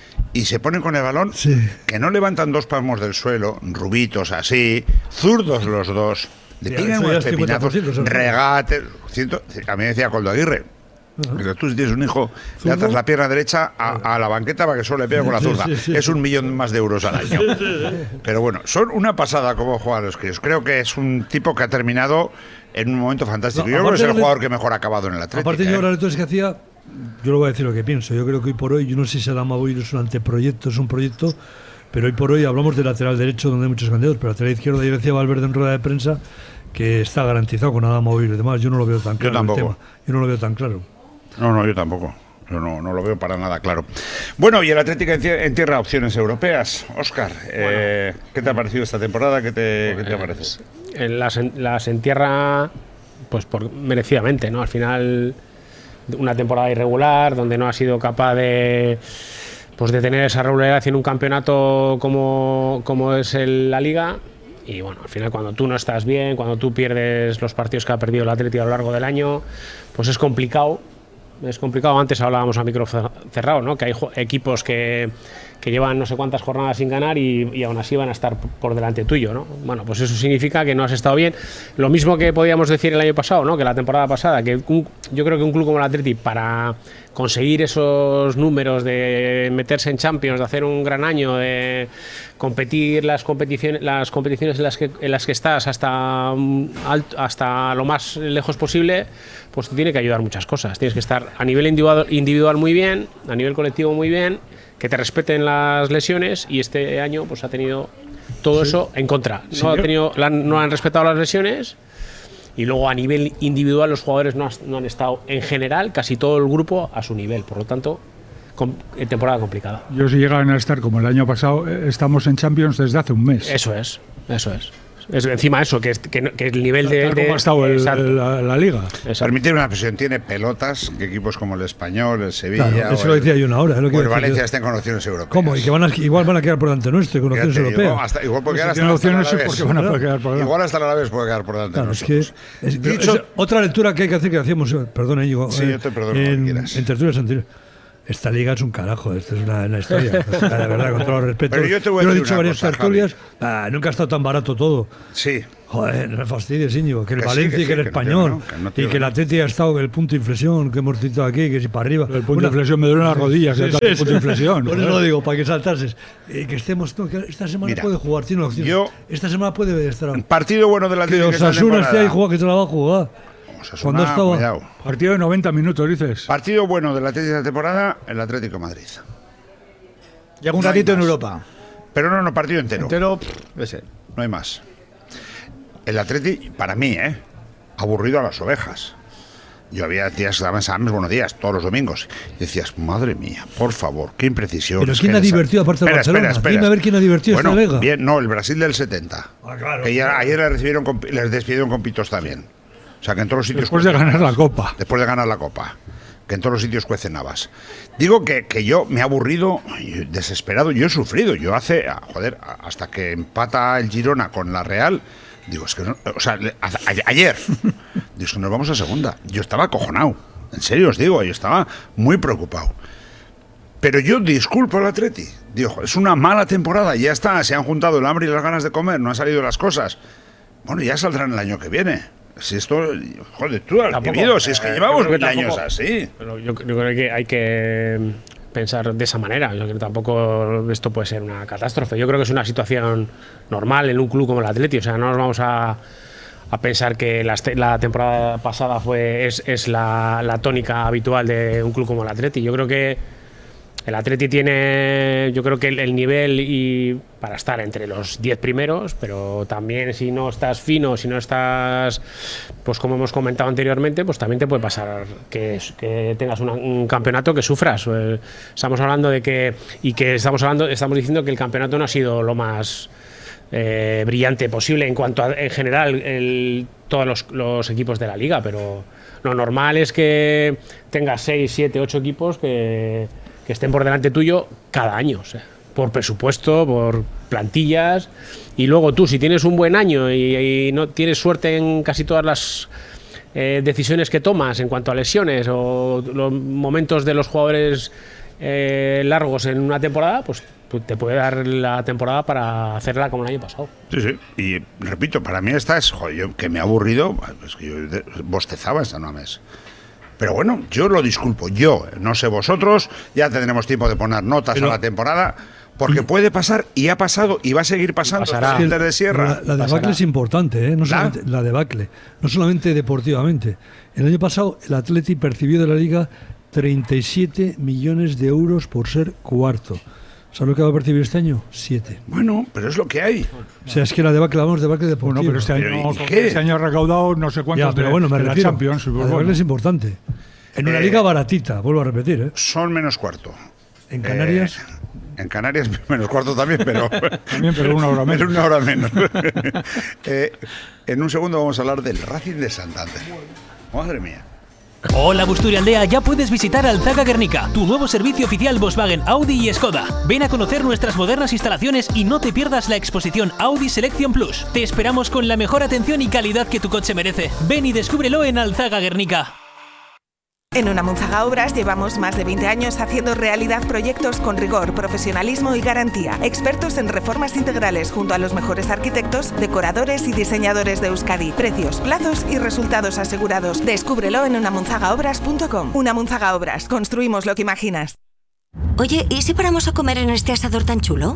Speaker 19: y se ponen con el balón,
Speaker 8: Sí.
Speaker 19: que no levantan dos palmos del suelo, rubitos así, zurdos los dos, le
Speaker 8: Ya,
Speaker 19: pegan
Speaker 8: eso ya
Speaker 19: unos
Speaker 8: es cincuenta por
Speaker 19: pepinazos,
Speaker 8: ciento, ¿sabes?
Speaker 19: regates. ciento- a mí me decía Coldo Aguirre. Pero tú si tienes un hijo, le atas la pierna derecha a, a la banqueta para que solo le pegue con la
Speaker 8: Sí,
Speaker 19: zurda.
Speaker 8: sí, sí.
Speaker 19: Es un millón más de euros al año. Pero bueno, son una pasada como juegan los críos. Creo que es un tipo que ha terminado en un momento fantástico.
Speaker 8: No,
Speaker 19: Yo creo que
Speaker 8: aparte
Speaker 19: es el
Speaker 8: lo que-
Speaker 19: jugador que mejor ha acabado en el Atlético.
Speaker 8: Aparte,
Speaker 19: ¿eh?
Speaker 8: yo ahora entonces que hacía, yo lo voy a decir lo que pienso. Yo creo que hoy por hoy, yo no sé si Adama Boir es un anteproyecto, es un proyecto, pero hoy por hoy hablamos de lateral derecho donde hay muchos candidatos, pero lateral izquierdo, yo decía Valverde en rueda de prensa que está garantizado con Adama Boir y demás. Yo no lo veo tan claro. el
Speaker 19: tampoco.
Speaker 8: tema. Yo no lo veo tan claro.
Speaker 19: No, no, yo tampoco. Yo no, no lo veo para nada claro. Bueno, y el Atlético entierra opciones europeas. Óscar, eh, ¿qué te ha parecido esta temporada? ¿Qué te, ¿qué te parece?
Speaker 22: Eh, las, en- las entierra pues por, merecidamente, ¿no? Al final, una temporada irregular donde no ha sido capaz de pues de tener esa regularidad en un campeonato como, como es el- la Liga. Y bueno, al final cuando tú no estás bien, cuando tú pierdes los partidos que ha perdido el Atlético a lo largo del año, pues es complicado. Es complicado. Antes hablábamos a micro cerrado, ¿no? Que hay jo- equipos que, que llevan no sé cuántas jornadas sin ganar y, y aún así van a estar p- por delante tuyo, ¿no? Bueno, pues eso significa que no has estado bien. Lo mismo que podíamos decir el año pasado, ¿no? Que la temporada pasada, que un- yo creo que un club como el Atleti, para conseguir esos números de meterse en Champions, de hacer un gran año, de competir las competiciones, las competiciones en las que, en las que estás hasta, mm, alt- hasta lo más lejos posible, pues te tiene que ayudar muchas cosas. Tienes que estar a nivel individual, individual muy bien, a nivel colectivo muy bien, que te respeten las lesiones, y este año pues ha tenido todo
Speaker 21: Sí.
Speaker 22: eso en contra.
Speaker 21: Sí,
Speaker 22: No, ha
Speaker 21: yo-
Speaker 22: tenido, la han- no han respetado las lesiones, y luego a nivel individual los jugadores no, has- no han estado en general, casi todo el grupo a su nivel. Por lo tanto, com- eh, temporada complicada.
Speaker 21: Yo si llegan a estar como el año pasado, eh, estamos en Champions desde hace un mes.
Speaker 22: Eso es, eso es. Es encima eso, que, es, que, que el nivel de...
Speaker 21: ¿Cómo
Speaker 22: de,
Speaker 21: ha estado el, el, la, la liga?
Speaker 19: Permitirme una presión, tiene pelotas que equipos como el Español, el Sevilla...
Speaker 8: Claro, eso
Speaker 19: o
Speaker 8: lo
Speaker 19: el,
Speaker 8: decía yo una hora. Es lo que
Speaker 19: o el
Speaker 8: decía
Speaker 19: Valencia
Speaker 8: yo.
Speaker 19: estén con opciones europeas.
Speaker 8: ¿Cómo? Y que van a, igual van a quedar por delante nuestro, con opciones
Speaker 19: Fíjate,
Speaker 8: europeas.
Speaker 19: Igual, hasta, igual puede quedar
Speaker 21: Si
Speaker 19: hasta,
Speaker 21: tienen
Speaker 19: hasta
Speaker 21: opciones, ¿por qué van a quedar por delante?
Speaker 19: Igual hasta la vez puede quedar por delante
Speaker 8: Claro,
Speaker 19: de
Speaker 8: es que
Speaker 19: nosotros.
Speaker 8: es,
Speaker 19: Dicho,
Speaker 8: es otra lectura que hay que hacer, que hacíamos, perdona, Íñigo,
Speaker 19: Sí,
Speaker 8: eh,
Speaker 19: yo te perdono,
Speaker 8: en,
Speaker 19: lo que quieras.
Speaker 8: en tertulias anteriores. Esta liga es un carajo, esto es una, una historia. O sea, de verdad, con todo el respeto.
Speaker 19: Pero yo te voy a
Speaker 8: lo he
Speaker 19: decir
Speaker 8: dicho
Speaker 19: una
Speaker 8: varias
Speaker 19: cosa,
Speaker 8: tertulias, ah, nunca ha estado tan barato todo.
Speaker 19: Sí.
Speaker 8: Joder, no me fastidies, Íñigo, que el
Speaker 19: Que sí,
Speaker 8: Valencia
Speaker 19: que
Speaker 8: y que
Speaker 19: sí,
Speaker 8: el
Speaker 19: que no
Speaker 8: Español,
Speaker 19: tiene, no, que no
Speaker 8: y
Speaker 19: tiene,
Speaker 8: que el
Speaker 19: no.
Speaker 8: Atleti ha estado en el punto de inflexión que hemos citado aquí, que si para arriba.
Speaker 21: El punto de inflexión me duele las rodillas,
Speaker 8: Sí,
Speaker 21: el
Speaker 8: sí,
Speaker 21: punto
Speaker 8: sí.
Speaker 21: de inflexión.
Speaker 8: Por eso
Speaker 21: joder.
Speaker 8: lo digo, para que saltases. Eh, que estemos, no, que esta semana
Speaker 19: Mira,
Speaker 8: puede jugar, tiene opción.
Speaker 19: yo-
Speaker 8: Esta semana puede estar.
Speaker 19: Partido bueno de la
Speaker 8: Que
Speaker 19: Atlético
Speaker 8: Osasuna esté ahí jugando, que te la va a jugar. Cuando estaba.
Speaker 19: Cuidado.
Speaker 21: Partido de noventa minutos, dices.
Speaker 19: Partido bueno de la Atlético de temporada, el Atlético de Madrid.
Speaker 20: Llega un
Speaker 19: No hay
Speaker 20: ratito en
Speaker 19: más.
Speaker 20: Europa.
Speaker 19: Pero no, no, partido entero.
Speaker 20: Entero, pff, ese.
Speaker 19: No hay más. El Atleti, para mí, ¿eh? Aburrido a las ovejas. Yo había días que daban salames, buenos días, todos los domingos. Y decías, madre mía, por favor, qué imprecisión.
Speaker 8: Pero ¿quién ha divertido aparte del Barcelona? Dime a ver quién ha divertido
Speaker 19: bueno,
Speaker 8: esta liga.
Speaker 19: Bien, no, el Brasil del setenta.
Speaker 8: Ah, claro,
Speaker 19: que ya,
Speaker 8: claro.
Speaker 19: ayer les, recibieron con, les despidieron con pitos también. O sea, que en todos los sitios...
Speaker 21: Después de ganar la Copa.
Speaker 19: Después de ganar la Copa. Que en todos los sitios cuecen habas. Digo que, que yo me he aburrido, desesperado, yo he sufrido. Yo hace, joder, hasta que empata el Girona con la Real, digo, es que no, o sea, a, a, ayer, digo, es que nos vamos a segunda. Yo estaba acojonado, en serio os digo, yo estaba muy preocupado. Pero yo disculpo al Atleti. Digo, es una mala temporada, ya está, se han juntado el hambre y las ganas de comer, no han salido las cosas. Bueno, ya saldrán el año que viene. Si esto, joder, tú has
Speaker 22: Tampoco,
Speaker 19: vivido, si es que
Speaker 22: eh,
Speaker 19: llevamos
Speaker 22: yo creo
Speaker 19: mil
Speaker 22: que
Speaker 19: años
Speaker 22: tampoco-
Speaker 19: así.
Speaker 22: Pero yo, yo creo que hay que pensar de esa manera. Yo creo que tampoco esto puede ser una catástrofe. Yo creo que es una situación normal en un club como el Atleti. O sea, no nos vamos a, a pensar que la, este- la temporada pasada fue es, es la, la tónica habitual de un club como el Atleti. Yo creo que el Atleti tiene, yo creo que el, el nivel y para estar entre los diez primeros, pero también si no estás fino, si no estás, pues como hemos comentado anteriormente, pues también te puede pasar que, que tengas una- un campeonato que sufras. Eh, Estamos hablando de que, y que estamos hablando, estamos diciendo que el campeonato no ha sido lo más eh, brillante posible en cuanto a, en general, el, todos los, los equipos de la liga, pero lo normal es que tengas seis, siete, ocho equipos que que estén por delante tuyo cada año, o sea, por presupuesto, por plantillas, y luego tú, si tienes un buen año y, y no tienes suerte en casi todas las eh, decisiones que tomas en cuanto a lesiones o los momentos de los jugadores eh, largos en una temporada, pues pues te puede dar la temporada para hacerla como el año pasado.
Speaker 19: Sí, sí. Y repito, para mí esta es, joder, yo, que me ha aburrido, es que yo de- bostezaba esta no mes. Pero bueno, yo lo disculpo, yo, no sé vosotros, ya tendremos tiempo de poner notas
Speaker 8: Pero-
Speaker 19: a la temporada, porque puede pasar y ha pasado y va a seguir pasando hasta el Inter de Sierra.
Speaker 8: La, la debacle es importante, ¿eh? No solamente, la debacle, no solamente deportivamente. El año pasado el Atleti percibió de la Liga treinta y siete millones de euros por ser cuarto. ¿Sabes lo que va a percibir este año? siete.
Speaker 19: Bueno, pero es lo que hay.
Speaker 8: O sea, es que la debacle, vamos, debacle deportiva.
Speaker 21: Bueno, pero este año, este año ha recaudado no sé cuántos
Speaker 8: Ya, pero
Speaker 21: de,
Speaker 8: bueno, me
Speaker 21: de la
Speaker 8: refiero,
Speaker 21: Champions.
Speaker 8: la
Speaker 21: pues
Speaker 8: debacle
Speaker 21: bueno.
Speaker 8: es importante. En una
Speaker 19: Eh,
Speaker 8: liga baratita, vuelvo a repetir, ¿eh?
Speaker 19: Son menos cuarto.
Speaker 8: En Canarias...
Speaker 19: Eh, en Canarias menos cuarto también, pero...
Speaker 21: También, pero una hora menos.
Speaker 19: Pero una hora menos. Eh, en un segundo vamos a hablar del Racing de Santander. Madre mía.
Speaker 6: Hola Busturialdea, ya puedes visitar Alzaga Guernica, tu nuevo servicio oficial Volkswagen, Audi y Skoda. Ven a conocer nuestras modernas instalaciones y no te pierdas la exposición Audi Selection Plus. Te esperamos con la mejor atención y calidad que tu coche merece. Ven y descúbrelo en Alzaga Guernica.
Speaker 26: En Unamunzaga Obras llevamos más de veinte años haciendo realidad proyectos con rigor, profesionalismo y garantía. Expertos en reformas integrales junto a los mejores arquitectos, decoradores y diseñadores de Euskadi. Precios, plazos y resultados asegurados. Descúbrelo en unamunzaga obras punto com. Unamunzaga Obras. Construimos lo que imaginas.
Speaker 9: Oye, ¿y si paramos a comer en este asador tan chulo?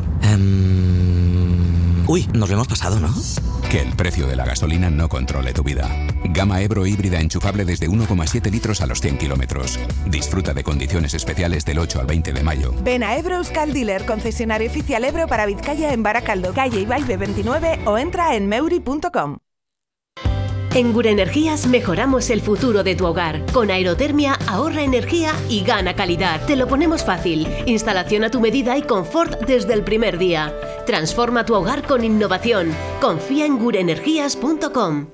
Speaker 10: Um... Uy, nos lo hemos pasado, ¿no? Que el precio de la gasolina no controle tu vida. Gama Ebro híbrida enchufable desde uno coma siete litros a los cien kilómetros. Disfruta de condiciones especiales del ocho al veinte de mayo.
Speaker 26: Ven a Ebro Euskal Dealer, concesionario oficial Ebro para Vizcaya en Baracaldo, calle Ibaigbe veintinueve o entra en meuri punto com.
Speaker 7: En Gure Energías mejoramos el futuro de tu hogar. Con aerotermia ahorra energía y gana calidad. Te lo ponemos fácil. Instalación a tu medida y confort desde el primer día. Transforma tu hogar con innovación. Confía en gure energías punto com.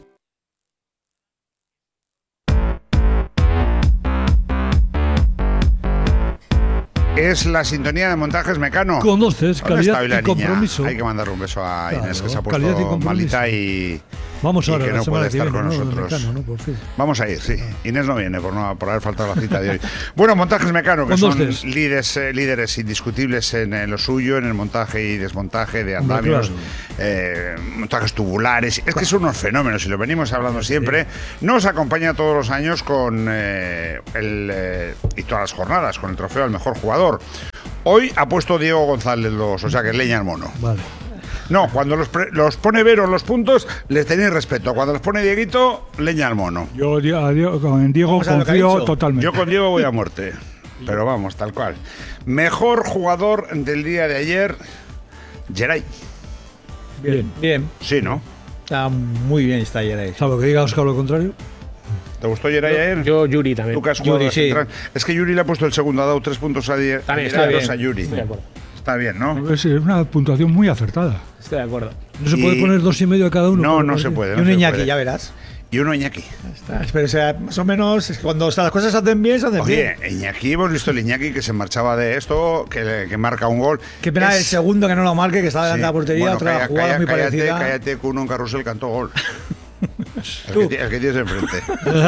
Speaker 19: Es la sintonía de Montajes Mecano.
Speaker 8: Conoces, calidad y compromiso.
Speaker 19: Hay que mandarle un beso a Inés,
Speaker 8: claro,
Speaker 19: que se ha puesto
Speaker 8: y
Speaker 19: malita y,
Speaker 8: Vamos
Speaker 19: y
Speaker 8: ahora,
Speaker 19: que no puede estar
Speaker 8: viene,
Speaker 19: con
Speaker 8: ¿no?
Speaker 19: nosotros.
Speaker 8: Mecano, ¿no? Por fin.
Speaker 19: Vamos a ir, sí. Inés no viene por, no, por haber faltado la cita de hoy. Bueno, Montajes Mecano, que son líderes, eh, líderes indiscutibles en, en lo suyo, en el montaje y desmontaje de andamios, claro. eh, montajes tubulares. Es que son unos fenómenos y lo venimos hablando siempre. Nos acompaña todos los años con eh, el eh, y todas las jornadas con el trofeo al mejor jugador. Hoy ha puesto Diego González los, o sea que leña al mono.
Speaker 8: Vale.
Speaker 19: No, cuando los, pre, los pone Vero los puntos, les tenéis respeto. Cuando los pone Dieguito, leña al mono.
Speaker 21: Yo a Diego, con Diego confío totalmente.
Speaker 19: Yo con Diego voy a muerte. Pero vamos, tal cual. Mejor jugador del día de ayer, Geray.
Speaker 20: Bien. Bien.
Speaker 19: Sí, ¿no?
Speaker 20: Está muy bien está Geray.
Speaker 8: ¿Sabes lo que diga Óscar lo contrario?
Speaker 19: ¿Te gustó Geray ayer?
Speaker 22: Yo, Yuri también.
Speaker 19: ¿Tú que has jugado
Speaker 22: Yuri, sí.
Speaker 19: Es que Yuri le ha puesto el segundo, ha dado tres puntos a Geray.
Speaker 22: También está bien.
Speaker 19: A Yuri.
Speaker 22: Estoy de acuerdo.
Speaker 19: Está bien, ¿no?
Speaker 21: Es una puntuación muy acertada.
Speaker 22: Estoy de acuerdo.
Speaker 8: ¿No se puede
Speaker 19: y...
Speaker 8: poner dos y medio a cada uno?
Speaker 19: No, no se puede.
Speaker 20: Y un
Speaker 19: no
Speaker 20: Iñaki,
Speaker 19: puede.
Speaker 20: ya verás.
Speaker 19: Y uno Iñaki.
Speaker 20: Está, pero o sea, más o menos, es que cuando las cosas se hacen bien, se hacen
Speaker 19: Oye,
Speaker 20: bien.
Speaker 19: Iñaki, hemos visto el Iñaki que se marchaba de esto, que, que marca un gol.
Speaker 20: Qué pena
Speaker 19: es...
Speaker 20: el segundo que no lo marque, que está delante sí. de la portería, bueno, otra
Speaker 19: calla,
Speaker 20: jugada
Speaker 19: calla,
Speaker 20: muy
Speaker 19: cállate,
Speaker 20: parecida.
Speaker 19: Cállate, que uno en carrusel cantó gol.
Speaker 20: ¿Tú?
Speaker 19: El, que, el que tienes enfrente.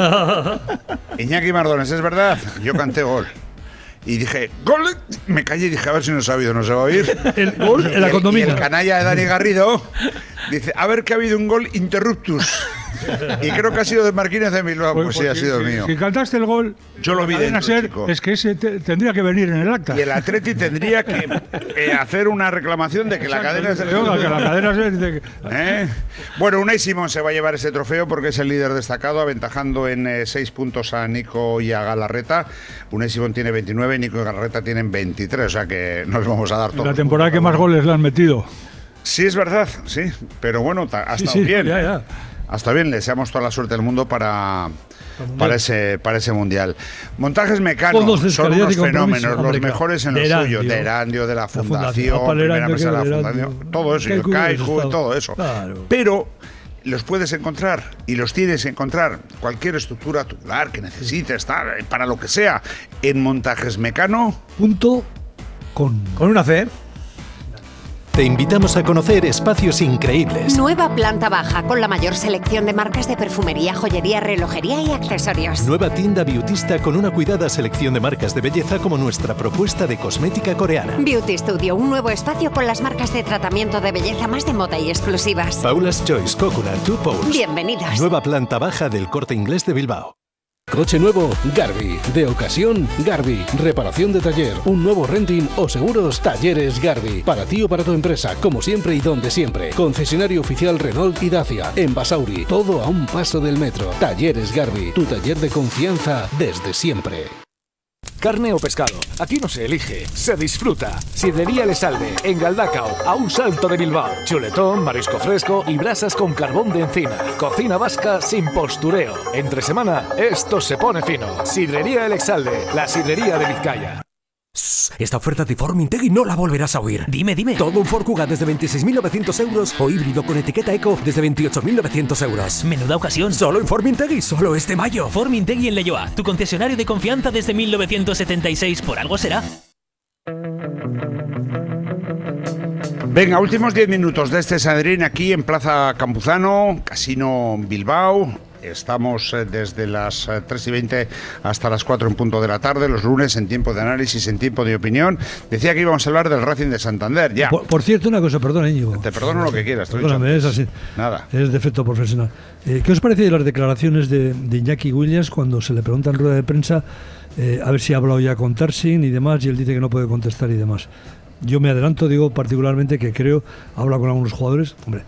Speaker 19: Iñaki Mardones, ¿es verdad? Yo canté gol. Y dije, ¡gol! Me callé y dije, a ver si no se ha oído, no se va a oír.
Speaker 8: El gol en la condomina.
Speaker 19: Y el canalla de Dani Garrido dice, a ver que ha habido un gol interruptus. Y creo que ha sido de Marquínez de Bilbao, pues, pues sí, ha sido
Speaker 21: si,
Speaker 19: mío.
Speaker 21: Si cantaste el gol,
Speaker 19: yo lo vi dentro,
Speaker 21: ser,
Speaker 19: chico.
Speaker 21: Es que ese te, tendría que venir en el acta.
Speaker 19: Y el Atleti tendría que eh, hacer una reclamación de que
Speaker 21: Exacto,
Speaker 19: la cadena es del
Speaker 21: que la cadena es de...
Speaker 19: ¿Eh? Bueno, Unai Simón se va a llevar ese trofeo porque es el líder destacado, aventajando en eh, seis puntos a Nico y a Galarreta. Unai Simón tiene veintinueve, Nico y Galarreta tienen veintitrés, o sea que nos vamos a dar todos.
Speaker 21: La temporada que más goles le han metido.
Speaker 19: Sí, es verdad, sí, pero bueno, ha
Speaker 21: sí,
Speaker 19: estado
Speaker 21: sí,
Speaker 19: bien.
Speaker 21: Ya, ya.
Speaker 19: Hasta bien, le deseamos toda la suerte del mundo para, para, ese, para ese mundial. Montajes Mecano son unos fenómenos, los mejores en lo
Speaker 8: Erandio,
Speaker 19: suyo, de Erandio, de la Fundación,
Speaker 8: la
Speaker 19: primera mesa de la
Speaker 8: Erandio,
Speaker 19: Fundación, todo eso, y el Caiju, todo eso.
Speaker 8: Claro.
Speaker 19: Pero los puedes encontrar y los tienes que encontrar, cualquier estructura tubular que necesites, tal, para lo que sea, en Montajes Mecano.
Speaker 8: Punto con.
Speaker 20: Con una C.
Speaker 11: Te invitamos a conocer espacios increíbles.
Speaker 9: Nueva planta baja con la mayor selección de marcas de perfumería, joyería, relojería y accesorios.
Speaker 11: Nueva tienda beautista con una cuidada selección de marcas de belleza como nuestra propuesta de cosmética coreana.
Speaker 9: Beauty Studio, un nuevo espacio con las marcas de tratamiento de belleza más de moda y exclusivas.
Speaker 11: Paula's Choice Coconut Two Poles.
Speaker 9: Bienvenidos.
Speaker 11: Nueva planta baja del Corte Inglés de Bilbao.
Speaker 12: Coche nuevo, Garbi. De ocasión, Garbi. Reparación de taller, un nuevo renting o seguros, Talleres Garbi. Para ti o para tu empresa, como siempre y donde siempre. Concesionario oficial Renault y Dacia. En Basauri, todo a un paso del metro. Talleres Garbi, tu taller de confianza desde siempre.
Speaker 13: Carne o pescado, aquí no se elige, se disfruta. Sidrería Lesalde, en Galdacao, a un salto de Bilbao. Chuletón, marisco fresco y brasas con carbón de encina. Cocina vasca sin postureo. Entre semana, esto se pone fino. Sidrería El Exalde, la sidrería de Vizcaya.
Speaker 14: Esta oferta de Formintegui no la volverás a oír. Dime, dime. Todo un Ford Kuga desde veintiséis mil novecientos euros o híbrido con etiqueta Eco desde veintiocho mil novecientos euros. Menuda ocasión. Solo en Formintegui, solo este mayo.
Speaker 6: Formintegui en Leioa, tu concesionario de confianza desde mil novecientos setenta y seis. Por algo será.
Speaker 19: Venga, últimos diez minutos de este Sanedrín aquí en Plaza Campuzano, Casino Bilbao. Estamos desde las tres y veinte hasta las cuatro en punto de la tarde, los lunes en tiempo de análisis, en tiempo de opinión. Decía que íbamos a hablar del Racing de Santander, ya.
Speaker 8: Por, por cierto, una cosa, perdona, Íñigo.
Speaker 19: Te perdono lo que quieras.
Speaker 8: Perdóname, es así.
Speaker 19: Nada.
Speaker 8: Es defecto profesional. Eh, ¿Qué os parece de las declaraciones de, de Iñaki Williams cuando se le pregunta en rueda de prensa eh, a ver si ha hablado ya con Tarsin y demás, y él dice que no puede contestar y demás? Yo me adelanto, digo particularmente que creo, habla con algunos jugadores, hombre,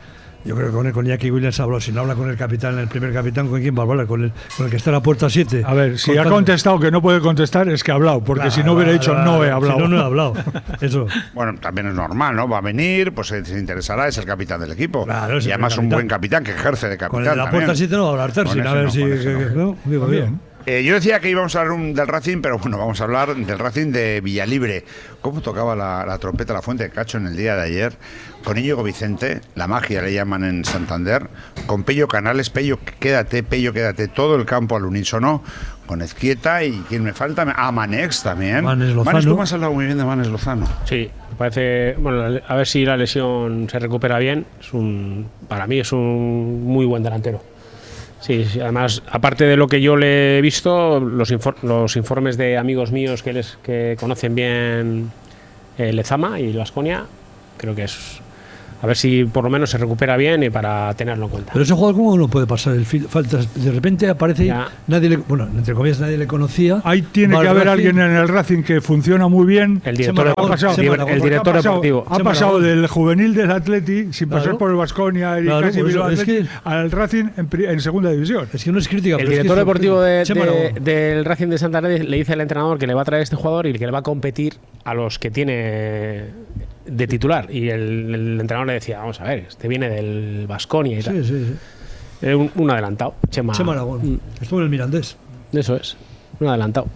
Speaker 8: Yo creo que con, el, con Iñaki Williams habló. Si no habla con el capitán, el primer capitán, ¿con quién va a hablar? Con el, con el que está en la puerta siete.
Speaker 21: A ver, si
Speaker 8: contando.
Speaker 21: ha contestado que no puede contestar, es que ha hablado, porque
Speaker 8: Claro,
Speaker 21: si no hubiera
Speaker 8: claro,
Speaker 21: dicho
Speaker 8: claro,
Speaker 21: no he hablado.
Speaker 8: Si no, no he hablado. Eso.
Speaker 19: Bueno, también es normal, ¿no? Va a venir, pues se interesará, es el capitán del equipo.
Speaker 8: Claro,
Speaker 19: y además un buen capitán que ejerce de
Speaker 8: Con
Speaker 19: capitán.
Speaker 8: el de la puerta
Speaker 19: también.
Speaker 8: siete no va a hablar Terzi,
Speaker 19: Con
Speaker 8: a
Speaker 19: ese
Speaker 8: ver
Speaker 19: no,
Speaker 8: si.
Speaker 19: con ese
Speaker 8: que-
Speaker 19: no.
Speaker 8: que- no, digo,
Speaker 21: Bien.
Speaker 19: Eh, yo decía que íbamos a hablar un, del Racing, pero bueno, vamos a hablar del Racing de Villalibre. ¿Cómo tocaba la, la trompeta la Fuente de Cacho en el día de ayer? Con Íñigo Vicente, la magia le llaman en Santander, con Pello Canales, Pello quédate, Pello quédate, todo el campo al unísono, con Ezquieta y ¿quién me falta? Ah, Manex también.
Speaker 8: Manes Lozano.
Speaker 19: Manes, tú me has hablado muy bien de Manes Lozano.
Speaker 22: Sí, me parece, bueno, a ver si la lesión se recupera bien. Es un, para mí es un muy buen delantero. Sí, sí, además, aparte de lo que yo le he visto, los, infor los informes de amigos míos que, les, que conocen bien eh, Lezama y Baskonia, creo que es... A ver si por lo menos se recupera bien y para tenerlo en cuenta.
Speaker 8: Pero ese jugador, ¿cómo no puede pasar el fil- faltas? De repente aparece,
Speaker 22: Ya.
Speaker 8: nadie le, bueno, entre comillas, nadie le conocía.
Speaker 21: Ahí tiene
Speaker 8: Va
Speaker 21: que
Speaker 8: al
Speaker 21: haber
Speaker 8: Racing.
Speaker 21: alguien en el Racing que funciona muy bien.
Speaker 22: El director,
Speaker 8: Maragón,
Speaker 22: ha pasado,
Speaker 8: Chema Maragón,
Speaker 22: el
Speaker 8: porque
Speaker 22: director
Speaker 21: ha pasado,
Speaker 22: deportivo.
Speaker 21: ha
Speaker 8: Chema
Speaker 21: pasado
Speaker 8: Maragón.
Speaker 21: del juvenil del Atleti, sin pasar
Speaker 8: Claro.
Speaker 21: por el Baskonia y
Speaker 8: Claro,
Speaker 21: casi
Speaker 8: por eso,
Speaker 21: Bilbao
Speaker 8: es
Speaker 21: Athletic,
Speaker 8: que-
Speaker 21: al Racing en, pri- en segunda división.
Speaker 8: Es que no es crítica.
Speaker 22: El
Speaker 8: pero es que
Speaker 22: director
Speaker 8: es
Speaker 22: deportivo de,
Speaker 8: Chema
Speaker 22: de-
Speaker 8: Maragón.
Speaker 22: del Racing de Santander le dice al entrenador que le va a traer este jugador y que le va a competir a los que tiene de titular. Y el, el entrenador le decía, vamos a ver, este viene del Baskonia y tal.
Speaker 8: Sí, sí, sí.
Speaker 22: Eh, Un, un adelantado. Chema,
Speaker 8: Chema Aragón.
Speaker 22: Mm,
Speaker 8: Estuvo en el Mirandés.
Speaker 22: Eso es, un adelantado.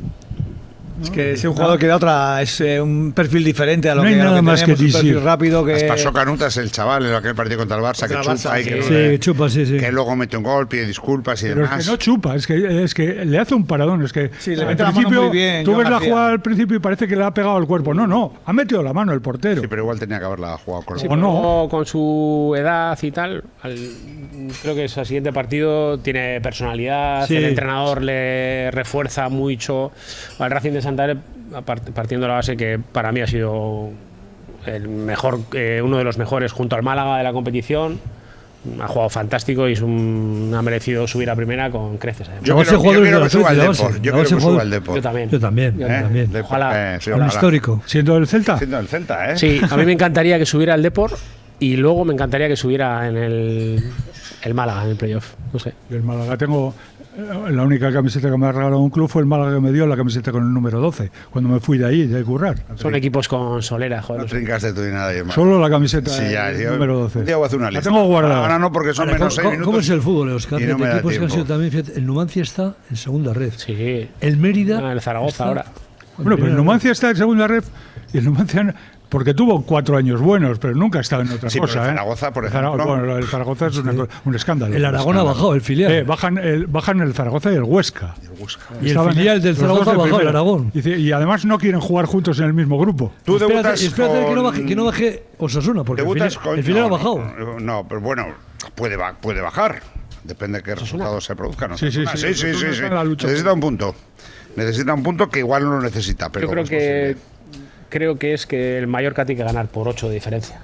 Speaker 20: Es que es un jugador que da otra, es eh, un perfil diferente a lo
Speaker 21: No hay
Speaker 20: que, a lo
Speaker 21: nada
Speaker 20: que
Speaker 21: más
Speaker 20: tenemos,
Speaker 21: que
Speaker 20: un perfil
Speaker 21: decir.
Speaker 20: rápido que...
Speaker 19: Pasó Canutas, el chaval, en aquel partido contra el Barça, que
Speaker 20: Contra el
Speaker 19: chupa
Speaker 20: Barça,
Speaker 19: y que,
Speaker 20: sí.
Speaker 19: luego-
Speaker 8: Sí, chupa, sí, sí.
Speaker 19: que luego mete un gol, pide disculpas y
Speaker 21: Pero es
Speaker 19: demás.
Speaker 21: que no chupa, es que, es que le hace un paradón. Es que
Speaker 20: Sí, le
Speaker 21: al
Speaker 20: mete la mano
Speaker 21: principio
Speaker 20: muy bien,
Speaker 21: tú
Speaker 20: Joan
Speaker 21: ves la
Speaker 20: García.
Speaker 21: jugada al principio y parece que le ha pegado al cuerpo. No, no, ha metido la mano el portero.
Speaker 19: Sí, pero igual tenía que haberla jugado con
Speaker 22: Sí,
Speaker 21: O
Speaker 22: pero
Speaker 21: no.
Speaker 22: luego, con su edad y tal, al- creo que ese siguiente partido tiene personalidad,
Speaker 8: Sí.
Speaker 22: el entrenador le refuerza mucho al Racing de Santander, apart- partiendo de la base que para mí ha sido el mejor, eh, uno de los mejores junto al Málaga de la competición. Ha jugado fantástico y es un, ha merecido subir a primera con creces. además.
Speaker 19: Yo
Speaker 8: La base
Speaker 19: quiero, yo
Speaker 8: jugadores
Speaker 19: quiero
Speaker 8: de
Speaker 19: que
Speaker 8: la
Speaker 19: suba al
Speaker 8: Atleti, la base.
Speaker 19: Depor. Yo
Speaker 8: La
Speaker 19: quiero
Speaker 8: base
Speaker 19: que suba
Speaker 8: jugador-
Speaker 19: al Depor.
Speaker 22: Yo también.
Speaker 8: Yo también, yo
Speaker 19: ¿Eh?
Speaker 8: también.
Speaker 19: Depor,
Speaker 22: Ojalá.
Speaker 19: eh, sí,
Speaker 8: Un
Speaker 19: ojalá.
Speaker 8: histórico.
Speaker 21: Siendo el Celta.
Speaker 19: Siendo el Celta, ¿eh?
Speaker 22: Sí, a mí me encantaría que subiera el Depor y luego me encantaría que subiera en el, el Málaga en el playoff. No sé.
Speaker 21: Y el Málaga tengo. eh, La única camiseta que me ha regalado un club fue el Málaga que me dio la camiseta con el número doce, cuando me fui de ahí, de currar.
Speaker 22: Son equipos con solera, joder.
Speaker 19: No
Speaker 22: no sé.
Speaker 19: trincas de tu ni nada, hermano.
Speaker 21: Solo la camiseta
Speaker 19: Sí, ya,
Speaker 21: eh,
Speaker 19: yo-
Speaker 21: número doce.
Speaker 19: un día voy a hacer una
Speaker 21: La
Speaker 19: lista.
Speaker 21: tengo guardada.
Speaker 19: Ahora no, porque son
Speaker 8: Ahora,
Speaker 19: menos seis
Speaker 8: ¿cómo,
Speaker 19: minutos.
Speaker 8: ¿Cómo es el fútbol, Oscar?
Speaker 19: y no
Speaker 8: Fíjate,
Speaker 19: me da
Speaker 8: equipos que han
Speaker 19: tiempo.
Speaker 8: sido también, fíjate, el Numancia está en segunda red.
Speaker 22: Sí.
Speaker 8: El Mérida.
Speaker 22: Ah, el Zaragoza
Speaker 8: está
Speaker 22: ahora.
Speaker 8: en
Speaker 21: Bueno, pero el
Speaker 8: primera
Speaker 21: Numancia está en segunda red y el Numancia, porque tuvo cuatro años buenos, pero nunca ha estado en otra
Speaker 19: Sí, pero
Speaker 21: cosa.
Speaker 19: el
Speaker 21: ¿eh?
Speaker 19: Zaragoza, por
Speaker 21: El Zara-
Speaker 19: ejemplo.
Speaker 21: Bueno, el Zaragoza es una co- un escándalo.
Speaker 8: red. El Aragón ha bajado, el filial.
Speaker 21: Eh, bajan, el, bajan el Zaragoza y el Huesca.
Speaker 8: Y el
Speaker 21: Estaban
Speaker 8: filial del
Speaker 21: los dos
Speaker 8: Zaragoza
Speaker 21: de
Speaker 8: ha bajado, el
Speaker 21: primera.
Speaker 8: Aragón.
Speaker 21: Y, dice- y además no quieren jugar juntos en el mismo grupo.
Speaker 19: Tú
Speaker 8: espérate,
Speaker 19: debutas
Speaker 8: espérate que, no
Speaker 19: con-
Speaker 8: baje, que no baje Osasuna, porque el
Speaker 19: Debutas
Speaker 8: filial,
Speaker 19: con-
Speaker 8: el filial
Speaker 19: no,
Speaker 8: ha bajado.
Speaker 19: No, no, pero bueno, puede, ba- puede bajar. Depende de qué resultados se produzcan.
Speaker 21: Sí, sí,
Speaker 19: Osasuna.
Speaker 21: sí,
Speaker 19: sí, sí,
Speaker 21: Osasuna
Speaker 19: sí,
Speaker 21: está
Speaker 19: sí.
Speaker 21: en la lucha.
Speaker 19: Necesita un punto. Necesita un punto que igual no lo necesita, pero
Speaker 22: Yo creo
Speaker 19: es
Speaker 22: que
Speaker 19: posible.
Speaker 22: creo que es que el Mallorca tiene que ganar por ocho de diferencia.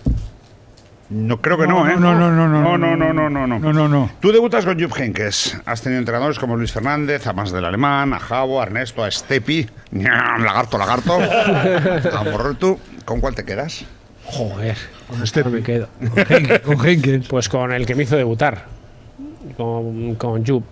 Speaker 19: No, creo que no, ¿eh?
Speaker 21: No, no, no, no,
Speaker 19: no, no, no, no, no, no.
Speaker 21: No, no, no.
Speaker 19: Tú debutas con Jupp Heynckes. Has tenido entrenadores como Luis Fernández, a Más del Alemán, a Javo, a Ernesto, a Stepi, lagarto, lagarto, a Morretu. ¿Con cuál te quedas?
Speaker 22: Joder,
Speaker 21: Con este
Speaker 22: me quedo.
Speaker 8: Con Heynckes.
Speaker 22: Pues con el que me hizo debutar, con, con Jupp.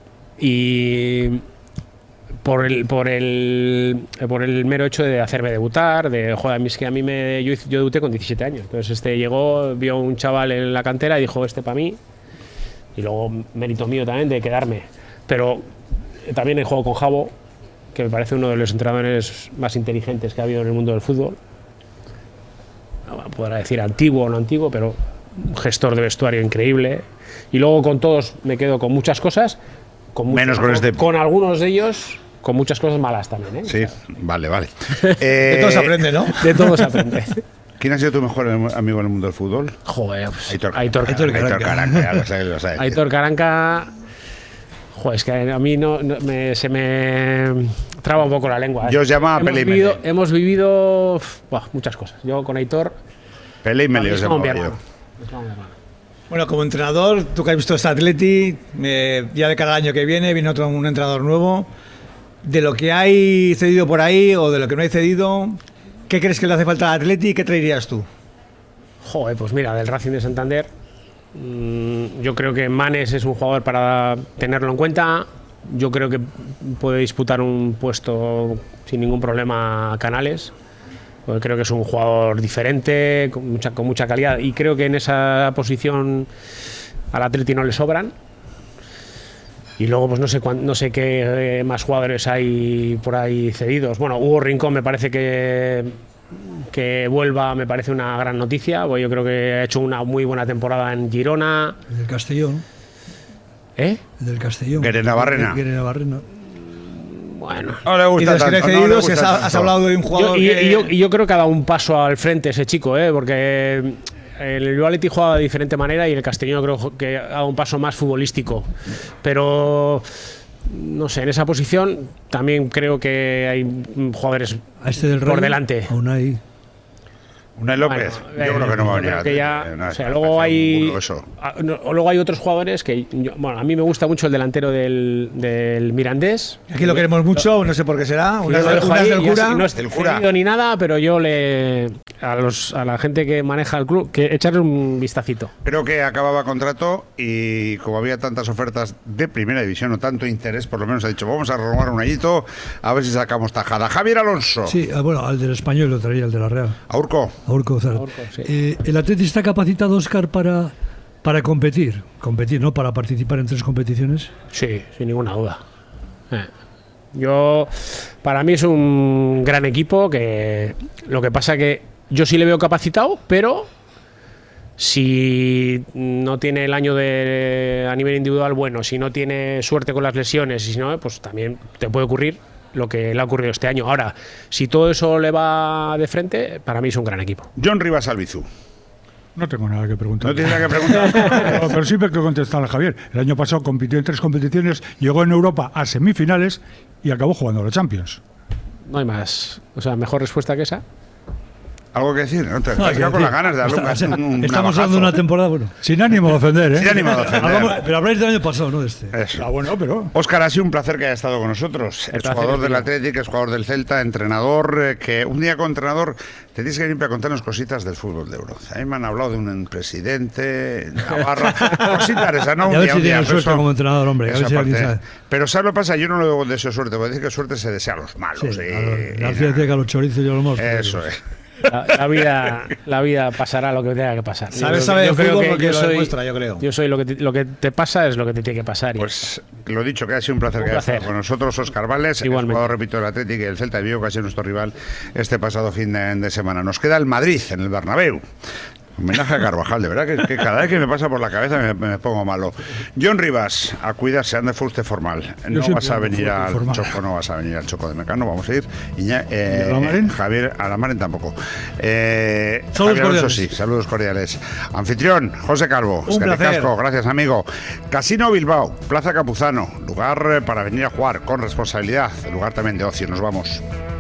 Speaker 22: Y por el, por el por el mero hecho de hacerme debutar, de joder, a mí es que a mí me yo, hice- yo debuté con diecisiete años. Entonces este llegó, vio un chaval en la cantera y dijo este para mí. Y luego mérito mío también de quedarme. Pero también he jugado con Javo, que me parece uno de los entrenadores más inteligentes que ha habido en el mundo del fútbol. No podrá decir antiguo o no antiguo, pero un gestor de vestuario increíble. Y luego con todos me quedo con muchas cosas, con muchos-
Speaker 19: Menos con este.
Speaker 22: con algunos de ellos, con muchas cosas malas también, ¿eh?
Speaker 19: Sí, vale, vale.
Speaker 20: De
Speaker 19: Eh,
Speaker 20: todo se aprende, ¿no?
Speaker 22: De todo se aprende.
Speaker 19: ¿Quién ha sido tu mejor amigo en el mundo del fútbol?
Speaker 22: Joder, pues,
Speaker 19: Aitor
Speaker 22: Aitor
Speaker 19: Caranca.
Speaker 22: Caranca.
Speaker 19: Aitor Caranca, ya lo sé, lo sé.
Speaker 22: Aitor Caranca. Joder, es que a mí no, no- me- se me traba un poco la lengua. ¿eh?
Speaker 19: Yo os llamaba
Speaker 22: hemos
Speaker 19: Pele y
Speaker 22: vivido,
Speaker 19: Mele.
Speaker 22: hemos vivido uf, buah, muchas cosas. Yo con Aitor.
Speaker 19: Pele y
Speaker 22: para mí
Speaker 19: Mele, os
Speaker 22: es como mi
Speaker 19: llamaba yo.
Speaker 22: hermano. Es como mi hermano.
Speaker 20: Bueno, como entrenador, tú que has visto este Atleti, eh, ya de cada año que viene, viene otro un entrenador nuevo. De lo que hay cedido por ahí o de lo que no hay cedido, ¿qué crees que le hace falta al Atleti y qué traerías tú?
Speaker 22: Joder, pues mira, del Racing de Santander, Mm, yo creo que Manes es un jugador para tenerlo en cuenta. Yo creo que puede disputar un puesto sin ningún problema a Canales. Porque creo que es un jugador diferente, con mucha, con mucha calidad. Y creo que en esa posición al Atleti no le sobran. Y luego, pues no sé cuán, no sé qué eh, más jugadores hay por ahí cedidos. Bueno, Hugo Rincón me parece que, que vuelva, me parece una gran noticia. Pues yo creo que ha hecho una muy buena temporada en Girona.
Speaker 8: El del Castellón.
Speaker 22: ¿Eh?
Speaker 8: El del Castellón.
Speaker 19: Guerena Barrena.
Speaker 8: Guerena Barrena.
Speaker 22: Bueno.
Speaker 19: No le gusta
Speaker 20: y de los que
Speaker 19: tanto,
Speaker 20: le
Speaker 19: no le
Speaker 20: cedidos,
Speaker 19: gusta
Speaker 20: has,
Speaker 19: tanto.
Speaker 20: has hablado de un jugador
Speaker 22: Yo- y,
Speaker 20: que...
Speaker 22: y yo, y yo creo que ha dado un paso al frente ese chico, ¿eh? Porque el Bilbao Athletic juega de diferente manera y el Castellón creo que ha dado un paso más futbolístico. Pero no sé, en esa posición también creo que hay jugadores
Speaker 8: A este del
Speaker 22: por
Speaker 8: Rayo,
Speaker 22: delante.
Speaker 8: Aún hay.
Speaker 19: Unai López,
Speaker 22: Bueno,
Speaker 19: yo
Speaker 22: eh,
Speaker 19: creo que no va a
Speaker 22: yo
Speaker 19: venir.
Speaker 22: creo que ya-
Speaker 19: a-
Speaker 22: o sea,
Speaker 19: a-
Speaker 22: luego
Speaker 19: a-
Speaker 22: hay,
Speaker 19: un eso.
Speaker 22: a- no, o luego hay otros jugadores que, yo- bueno, a mí me gusta mucho el delantero del, del Mirandés.
Speaker 20: Aquí lo queremos mucho, no sé por qué será.
Speaker 22: Yo
Speaker 20: Unas
Speaker 22: lo
Speaker 20: del,
Speaker 22: dejo
Speaker 20: unas
Speaker 22: ahí,
Speaker 20: del
Speaker 22: ya
Speaker 20: cura.
Speaker 22: sé, no es
Speaker 19: Del cura.
Speaker 22: cedido ni nada, pero yo le a los a la gente que maneja el club que echarle un vistacito.
Speaker 19: Creo que acababa contrato y como había tantas ofertas de primera división o tanto interés, por lo menos ha dicho, vamos a renovar un añito a ver si sacamos tajada. Javier Alonso.
Speaker 8: Sí, ah, bueno, al del Español lo traía, el de la Real.
Speaker 19: Aurco.
Speaker 8: Aurco, Zar.
Speaker 22: Aurco, sí.
Speaker 8: Eh, el Atleti está capacitado, Óscar, para, para competir. Competir, ¿no? Para participar en tres competiciones.
Speaker 22: Sí, sin ninguna duda. Eh. Yo, para mí es un gran equipo que lo que pasa que yo sí le veo capacitado, pero si no tiene el año de a nivel individual bueno, si no tiene suerte con las lesiones y si no, pues también te puede ocurrir lo que le ha ocurrido este año. Ahora, si todo eso le va de frente, para mí es un gran equipo.
Speaker 19: John Rivas Albizu.
Speaker 21: No tengo nada que preguntar.
Speaker 19: No tienes nada que preguntar.
Speaker 21: pero, pero sí me que contestar a Javier. El año pasado compitió en tres competiciones, llegó en Europa a semifinales y acabó jugando a la Champions.
Speaker 22: No hay más, o sea, mejor respuesta que esa.
Speaker 19: ¿Algo que decir? ¿No? Te
Speaker 8: No,
Speaker 19: has
Speaker 8: hay
Speaker 19: quedado
Speaker 8: que
Speaker 19: con las
Speaker 8: decir,
Speaker 19: ganas de darle un,
Speaker 8: está-
Speaker 19: un, un
Speaker 8: Estamos
Speaker 19: navajazo.
Speaker 8: hablando de una temporada, bueno.
Speaker 21: Sin ánimo de ofender, ¿eh?
Speaker 19: Sin ánimo de ofender.
Speaker 8: Hablamos- pero habláis del año pasado, no de este.
Speaker 19: Eso.
Speaker 21: Ah, bueno, pero...
Speaker 19: Óscar, ha sido un placer que haya estado con nosotros.
Speaker 22: El
Speaker 19: Es
Speaker 22: placer
Speaker 19: jugador
Speaker 22: es
Speaker 19: del
Speaker 22: mío.
Speaker 19: Atlético, es jugador del Celta, entrenador, eh, que un día como entrenador te tienes que venir para contarnos cositas del fútbol de Euro. A mí me han hablado de un presidente, Navarro, cositas esa, ¿no?
Speaker 8: Y
Speaker 19: Un
Speaker 8: a ver
Speaker 19: día,
Speaker 8: si
Speaker 19: un día,
Speaker 8: tiene
Speaker 19: pero
Speaker 8: suerte
Speaker 19: eso-
Speaker 8: como entrenador, hombre. A
Speaker 19: eso
Speaker 8: ver si alguien
Speaker 19: aparte.
Speaker 8: sabe.
Speaker 19: Pero ¿sabes lo que pasa? Yo no le deseo suerte, porque decir que suerte se desea a los malos.
Speaker 8: Sí,
Speaker 19: y-
Speaker 8: a los-
Speaker 19: y
Speaker 8: García decía que a los chorizos yo lo hemos.
Speaker 19: Eso es.
Speaker 22: La, la vida, la vida pasará lo que tenga que pasar.
Speaker 20: Sabe,
Speaker 22: Yo-
Speaker 20: sabe
Speaker 22: yo
Speaker 20: de
Speaker 22: creo
Speaker 20: fútbol
Speaker 22: que
Speaker 20: porque
Speaker 22: yo
Speaker 20: lo
Speaker 22: soy-
Speaker 20: demuestra, yo creo.
Speaker 22: Yo soy lo que te, lo que te pasa es lo que te tiene que pasar. y-
Speaker 19: Pues lo dicho, que ha sido un placer
Speaker 22: Un
Speaker 19: que haya
Speaker 22: placer.
Speaker 19: estado con nosotros, Óscar Vales, el
Speaker 22: Igualmente.
Speaker 19: jugador, repito, del Atlético y el Celta de Vigo, que ha sido nuestro rival este pasado fin de, de semana. Nos queda el Madrid, en el Bernabéu. Homenaje a Carvajal, de verdad que, que cada vez que me pasa por la cabeza me, me pongo malo. John Rivas, a cuidarse, ande fue usted formal. No
Speaker 21: siempre
Speaker 19: vas a
Speaker 21: ando
Speaker 19: venir
Speaker 21: fuerte y
Speaker 19: al
Speaker 21: formal.
Speaker 19: Choco, no vas a venir al Choco de Mecano, vamos a ir. Iña- eh,
Speaker 21: ¿Y a la Maren?
Speaker 19: Javier, a la Maren tampoco. Eh,
Speaker 8: Saludos
Speaker 19: Javier Alonso,
Speaker 8: cordiales.
Speaker 19: sí, saludos cordiales. Anfitrión, José Calvo,
Speaker 20: Un placer.
Speaker 19: Casco, gracias amigo. Casino Bilbao, Plaza Capuzano, lugar eh, para venir a jugar con responsabilidad, lugar también de ocio. Nos vamos.